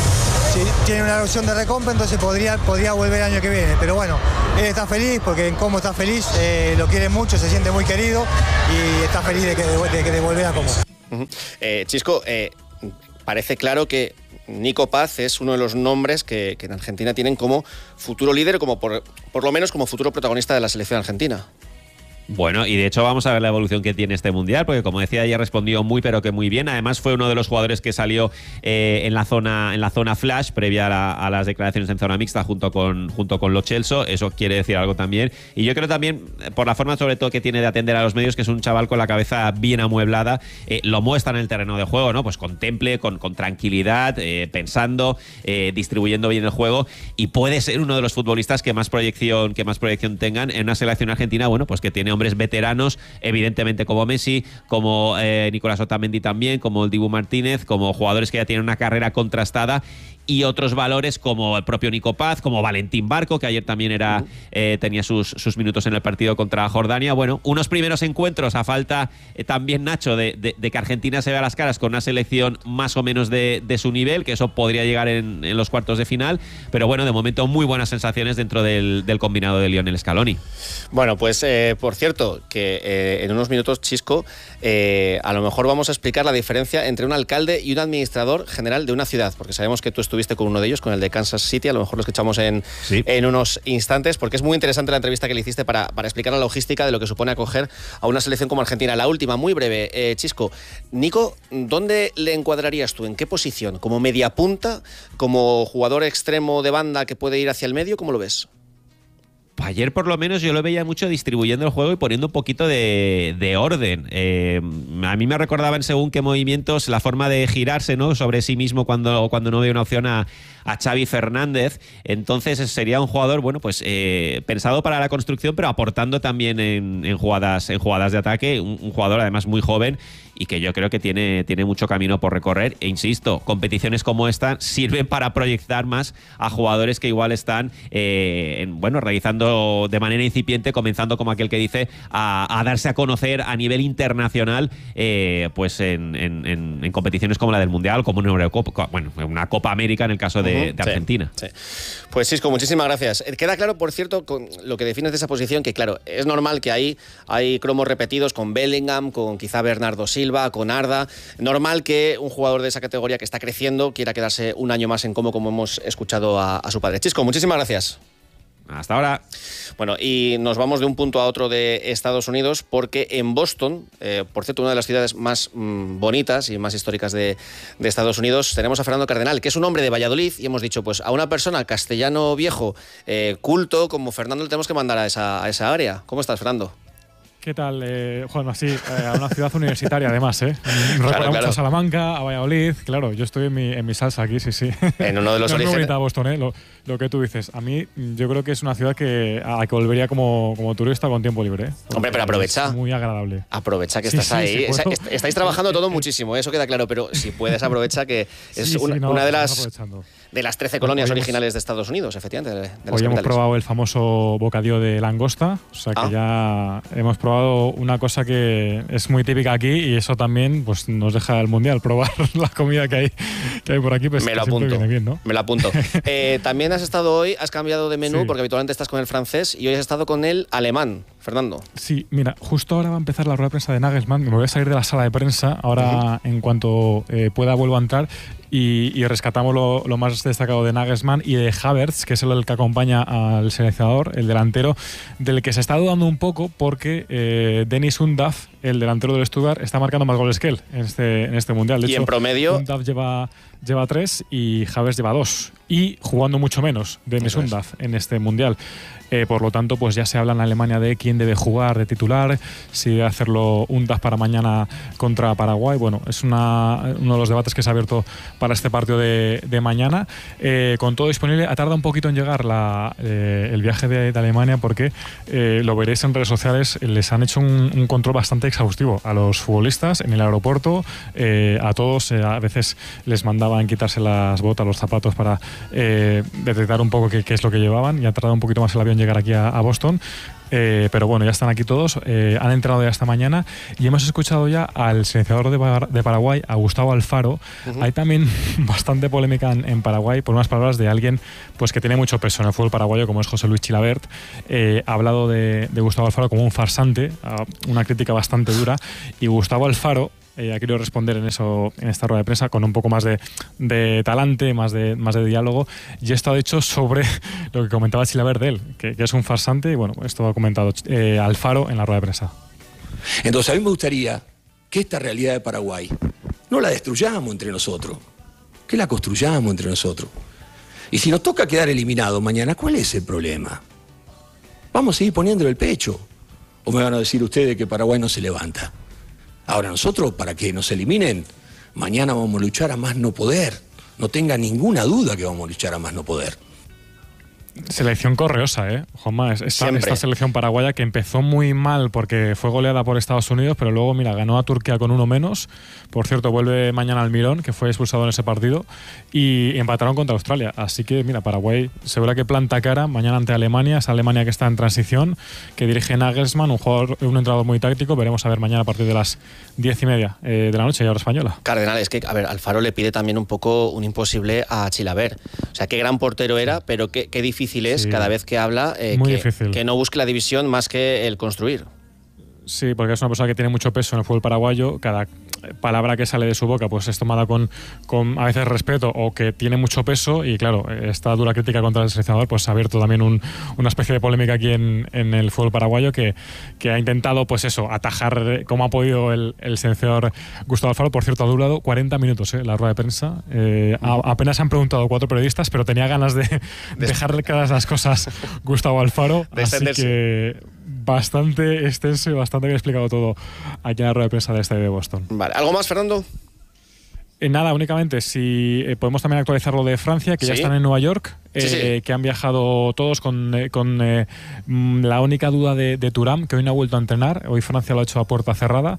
si tiene una opción de recompra, entonces podría, podría volver el año que viene. Pero bueno, él está feliz porque en Como está feliz, eh, lo quiere mucho, se siente muy querido y está feliz de que de, de, de volver a Como. Uh-huh. eh, Chisco, eh, parece claro que Nico Paz es uno de los nombres que, que en Argentina tienen como futuro líder, como por, por lo menos como futuro protagonista de la selección argentina. Bueno, y de hecho vamos a ver la evolución que tiene este Mundial, porque como decía, ya respondió muy pero que muy bien. Además fue uno de los jugadores que salió eh, en la zona en la zona flash previa a, la, a las declaraciones en zona mixta junto con junto con Lo Celso. Eso quiere decir algo también. Y yo creo también, por la forma sobre todo que tiene de atender a los medios, que es un chaval con la cabeza bien amueblada. Eh, lo muestra en el terreno de juego, ¿no? Pues con temple, con, con tranquilidad, eh, pensando, eh, distribuyendo bien el juego, y puede ser uno de los futbolistas que más proyección que más proyección tengan en una selección argentina, bueno, pues que tiene hombres veteranos, evidentemente como Messi, como eh, Nicolás Otamendi también, como el Dibu Martínez, como jugadores que ya tienen una carrera contrastada, y otros valores como el propio Nico Paz, como Valentín Barco, que ayer también era eh, tenía sus, sus minutos en el partido contra Jordania. Bueno, unos primeros encuentros a falta eh, también, Nacho, de, de, de que Argentina se vea las caras con una selección más o menos de, de su nivel, que eso podría llegar en, en los cuartos de final, pero bueno, de momento muy buenas sensaciones dentro del, del combinado de Lionel Scaloni. Bueno, pues eh, por cierto, que eh, en unos minutos, Chisco, eh, a lo mejor vamos a explicar la diferencia entre un alcalde y un administrador general de una ciudad, porque sabemos que tú estuviste con uno de ellos, con el de Kansas City, a lo mejor lo escuchamos en, sí. en unos instantes, porque es muy interesante la entrevista que le hiciste para, para explicar la logística de lo que supone acoger a una selección como Argentina. La última, muy breve, eh, Chisco, Nico, ¿dónde le encuadrarías tú? ¿En qué posición? ¿Como media punta? ¿Como jugador extremo de banda que puede ir hacia el medio? ¿Cómo lo ves? Ayer por lo menos yo lo veía mucho distribuyendo el juego y poniendo un poquito de, de orden. Eh, a mí me recordaba en según qué movimientos la forma de girarse, ¿no?, sobre sí mismo cuando, cuando no ve una opción a, a Xavi Fernández. Entonces sería un jugador, bueno, pues eh, pensado para la construcción, pero aportando también en, en, jugadas, en jugadas de ataque. Un, un jugador además muy joven y que yo creo que tiene, tiene mucho camino por recorrer. E insisto, competiciones como esta sirven para proyectar más a jugadores que igual están eh, en, bueno, realizando de manera incipiente, comenzando como aquel que dice a, a darse a conocer a nivel internacional, eh, pues en, en, en competiciones como la del Mundial, como una Eurocopa, bueno, una Copa América en el caso de, uh-huh. de Argentina. Sí, sí. Pues Cisco, muchísimas gracias. Queda claro, por cierto, con lo que defines de esa posición, que claro, es normal que ahí hay cromos repetidos con Bellingham, con quizá Bernardo Silva, con Arda. Normal que un jugador de esa categoría que está creciendo quiera quedarse un año más en Como, como hemos escuchado a, a su padre. Chisco, muchísimas gracias. Hasta ahora. Bueno, y nos vamos de un punto a otro de Estados Unidos, porque en Boston, eh, por cierto, una de las ciudades más mmm, bonitas y más históricas de, de Estados Unidos, tenemos a Fernando Cardenal, que es un hombre de Valladolid, y hemos dicho, pues a una persona castellano viejo, eh, culto, como Fernando, le tenemos que mandar a esa, a esa área. ¿Cómo estás, Fernando? ¿Qué tal, eh, Juanma? Sí, eh, a una ciudad universitaria además, ¿eh? Me recuerda claro, mucho claro. a Salamanca, a Valladolid, claro, yo estoy en mi, en mi salsa aquí, sí, sí. En uno de los no orígenes. Es muy bonita Boston, ¿eh? Lo, lo que tú dices. A mí, yo creo que es una ciudad que, a la que volvería como, como turista con tiempo libre, ¿eh? Hombre, pero aprovecha. Es muy agradable. Aprovecha que sí, estás sí, ahí. sí, Esa, puedo, est estáis trabajando todo muchísimo, eso queda claro, pero si puedes, aprovecha que es sí, una, sí, no, una de las de las trece colonias hoy originales hemos, de Estados Unidos, efectivamente. De, de las hoy hemos capitales. probado el famoso bocadillo de langosta, o sea que ah. ya hemos probado una cosa que es muy típica aquí, y eso también pues nos deja el Mundial probar la comida que hay, que hay por aquí. Pues me lo apunto, viene bien, ¿no? me lo apunto. eh, también has estado hoy, has cambiado de menú, sí. porque habitualmente estás con el francés y hoy has estado con el alemán. Fernando. Sí, mira, justo ahora va a empezar la rueda de prensa de Nagelsmann. Me voy a salir de la sala de prensa. Ahora, uh-huh. en cuanto eh, pueda, vuelvo a entrar y, y rescatamos lo, lo más destacado de Nagelsmann y de Havertz, que es el que acompaña al seleccionador, el delantero, del que se está dudando un poco porque eh, Dennis Undav, el delantero del Stuttgart, está marcando más goles que él en este, en este Mundial. De y hecho, en promedio. Undav lleva, lleva tres y Havertz lleva dos. Y jugando mucho menos Dennis Undav en este Mundial. Eh, por lo tanto, pues ya se habla en Alemania de quién debe jugar de titular, si debe hacerlo Undav para mañana contra Paraguay. Bueno, es una, uno de los debates que se ha abierto para este partido de, de mañana. Eh, con todo disponible, ha tardado un poquito en llegar la, eh, el viaje de, de Alemania, porque eh, lo veréis en redes sociales, les han hecho un, un control bastante exhaustivo a los futbolistas en el aeropuerto, eh, a todos. Eh, a veces les mandaban quitarse las botas, los zapatos para eh, detectar un poco qué, qué es lo que llevaban, y ha tardado un poquito más el avión llegar aquí a, a Boston. Eh, pero bueno, ya están aquí todos, eh, han entrado ya esta mañana y hemos escuchado ya al seleccionador de, Par- de Paraguay, a Gustavo Alfaro. Uh-huh. Hay también bastante polémica en, en Paraguay por unas palabras de alguien pues que tiene mucho peso en el fútbol paraguayo, como es José Luis Chilabert. Eh, ha hablado de, de Gustavo Alfaro como un farsante, una crítica bastante dura, y Gustavo Alfaro Eh, ha querido responder en eso, en esta rueda de prensa, con un poco más de, de talante, más de, más de diálogo, y esto ha dicho sobre lo que comentaba Chilabert de él, que, que es un farsante, y bueno, esto ha comentado eh, Alfaro en la rueda de prensa. Entonces a mí me gustaría que esta realidad de Paraguay no la destruyamos entre nosotros, que la construyamos entre nosotros. Y si nos toca quedar eliminados mañana, ¿cuál es el problema? Vamos a seguir poniéndole el pecho. ¿O me van a decir ustedes que Paraguay no se levanta? Ahora nosotros, para que nos eliminen, mañana vamos a luchar a más no poder. No tenga ninguna duda que vamos a luchar a más no poder. Selección correosa, ¿eh? Juanma, esta, esta selección paraguaya que empezó muy mal porque fue goleada por Estados Unidos, pero luego, mira, ganó a Turquía con uno menos. Por cierto, vuelve mañana Almirón, que fue expulsado en ese partido, y empataron contra Australia. Así que, mira, Paraguay seguro que planta cara mañana ante Alemania, esa Alemania que está en transición, que dirige Nagelsmann, un jugador, un entrenador muy táctico. Veremos a ver mañana a partir de las diez y media eh, de la noche, y hora española. Cardenal, es que, a ver, Alfaro le pide también un poco un imposible a Chilabert. O sea, qué gran portero era, pero qué, qué difícil es sí. cada vez que habla eh, que, que no busque la división más que el construir. Sí, porque es una persona que tiene mucho peso en el fútbol paraguayo. Cada palabra que sale de su boca pues es tomada con, con a veces respeto, o que tiene mucho peso, y claro, esta dura crítica contra el seleccionador pues ha abierto también un, una especie de polémica aquí en, en el fútbol paraguayo, que, que ha intentado pues eso, atajar como ha podido el, el seleccionador Gustavo Alfaro. Por cierto, ha durado cuarenta minutos eh, la rueda de prensa. Eh, a, apenas han preguntado cuatro periodistas, pero tenía ganas de, de dejar claras las cosas Gustavo Alfaro, de así que bastante extenso y bastante bien explicado todo aquí en la rueda de prensa de estadio de Boston. Vale, ¿algo más, Fernando? Eh, nada, únicamente si eh, podemos también actualizar lo de Francia, que ¿Sí? ya están en Nueva York, eh, sí, sí. que han viajado todos con, eh, con eh, la única duda de, de Thuram, que hoy no ha vuelto a entrenar. Hoy Francia lo ha hecho a puerta cerrada,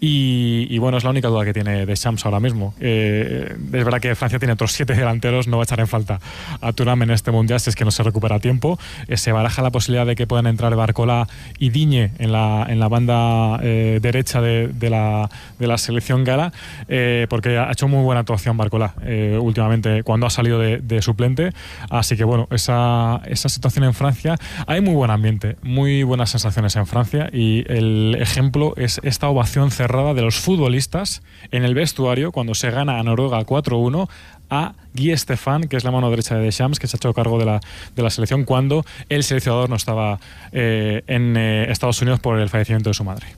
y, y bueno, es la única duda que tiene Deschamps ahora mismo. Eh, es verdad que Francia tiene otros siete delanteros, no va a echar en falta a Thuram en este mundial si es que no se recupera a tiempo. Eh, se baraja la posibilidad de que puedan entrar Barcola y Digne en la, en la banda eh, derecha de, de, la, de la selección gala, eh, porque ha hecho muy buena actuación Barcola eh, últimamente cuando ha salido de, de suplente. Así que bueno, esa, esa situación en Francia, hay muy buen ambiente, muy buenas sensaciones en Francia, y el ejemplo es esta ovación cerrada de los futbolistas en el vestuario cuando se gana a Noruega cuatro uno a Guy Stefan, que es la mano derecha de Deschamps, que se ha hecho cargo de la, de la selección cuando el seleccionador no estaba eh, en eh, Estados Unidos por el fallecimiento de su madre.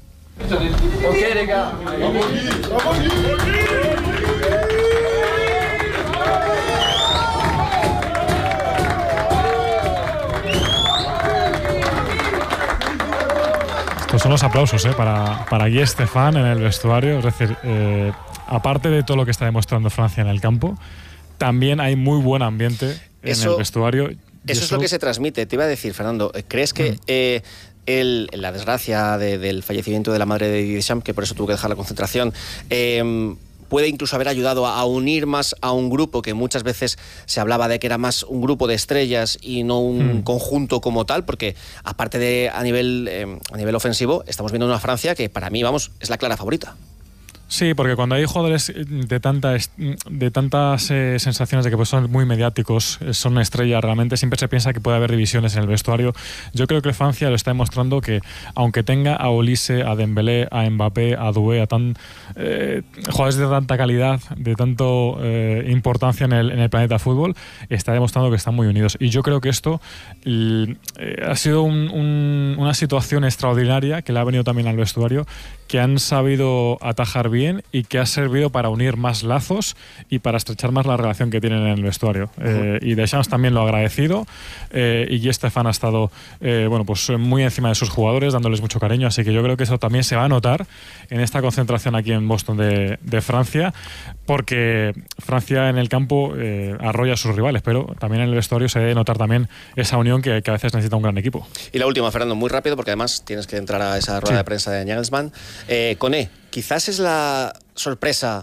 Estos son los aplausos eh, para, para Guy Stefan en el vestuario. Es decir, eh, aparte de todo lo que está demostrando Francia en el campo, también hay muy buen ambiente eso, en el vestuario. Eso, eso es lo que se transmite. Te iba a decir, Fernando, ¿crees que mm. eh, el, la desgracia de, del fallecimiento de la madre de Deschamps, que por eso tuvo que dejar la concentración, eh, puede incluso haber ayudado a, a unir más a un grupo que muchas veces se hablaba de que era más un grupo de estrellas y no un hmm. conjunto como tal? Porque aparte de a nivel, eh, a nivel ofensivo, estamos viendo una Francia que para mí, vamos, es la clara favorita. Sí, porque cuando hay jugadores de, tanta, de tantas eh, sensaciones de que pues son muy mediáticos, son estrellas realmente, siempre se piensa que puede haber divisiones en el vestuario. Yo creo que Francia lo está demostrando, que aunque tenga a Olise, a Dembélé, a Mbappé, a Doué, a tan, eh, jugadores de tanta calidad, de tanto eh, importancia en el, en el planeta fútbol, está demostrando que están muy unidos. Y yo creo que esto eh, ha sido un, un, una situación extraordinaria que le ha venido también al vestuario, que han sabido atajar bien y que ha servido para unir más lazos y para estrechar más la relación que tienen en el vestuario. Uh-huh. Eh, y Deschamps también lo ha agradecido, eh, y Guy Stefan ha estado eh, bueno, pues muy encima de sus jugadores, dándoles mucho cariño, así que yo creo que eso también se va a notar en esta concentración aquí en Boston de, de Francia, porque Francia en el campo eh, arrolla a sus rivales, pero también en el vestuario se debe notar también esa unión que, que a veces necesita un gran equipo. Y la última, Fernando, muy rápido, porque además tienes que entrar a esa rueda sí. de prensa de Nagelsmann. Eh, Koné, quizás es la sorpresa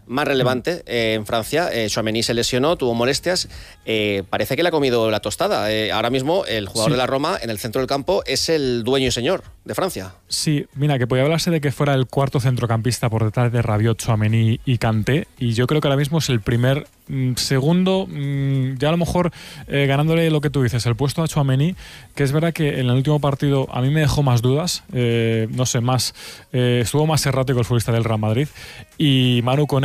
más relevante eh, en Francia. Eh, Tchouaméni se lesionó, tuvo molestias. Eh, parece que le ha comido la tostada. Eh, ahora mismo el jugador Sí. de la Roma en el centro del campo es el dueño y señor de Francia. Sí, mira, que podía hablarse de que fuera el cuarto centrocampista por detrás de Rabiot, Tchouaméni y Kanté, y yo creo que ahora mismo es el primer, mmm, segundo, mmm, ya a lo mejor eh, ganándole lo que tú dices, el puesto a Tchouaméni, que es verdad que en el último partido a mí me dejó más dudas, eh, no sé, más, eh, estuvo más errático el futbolista del Real Madrid, y Manu Koné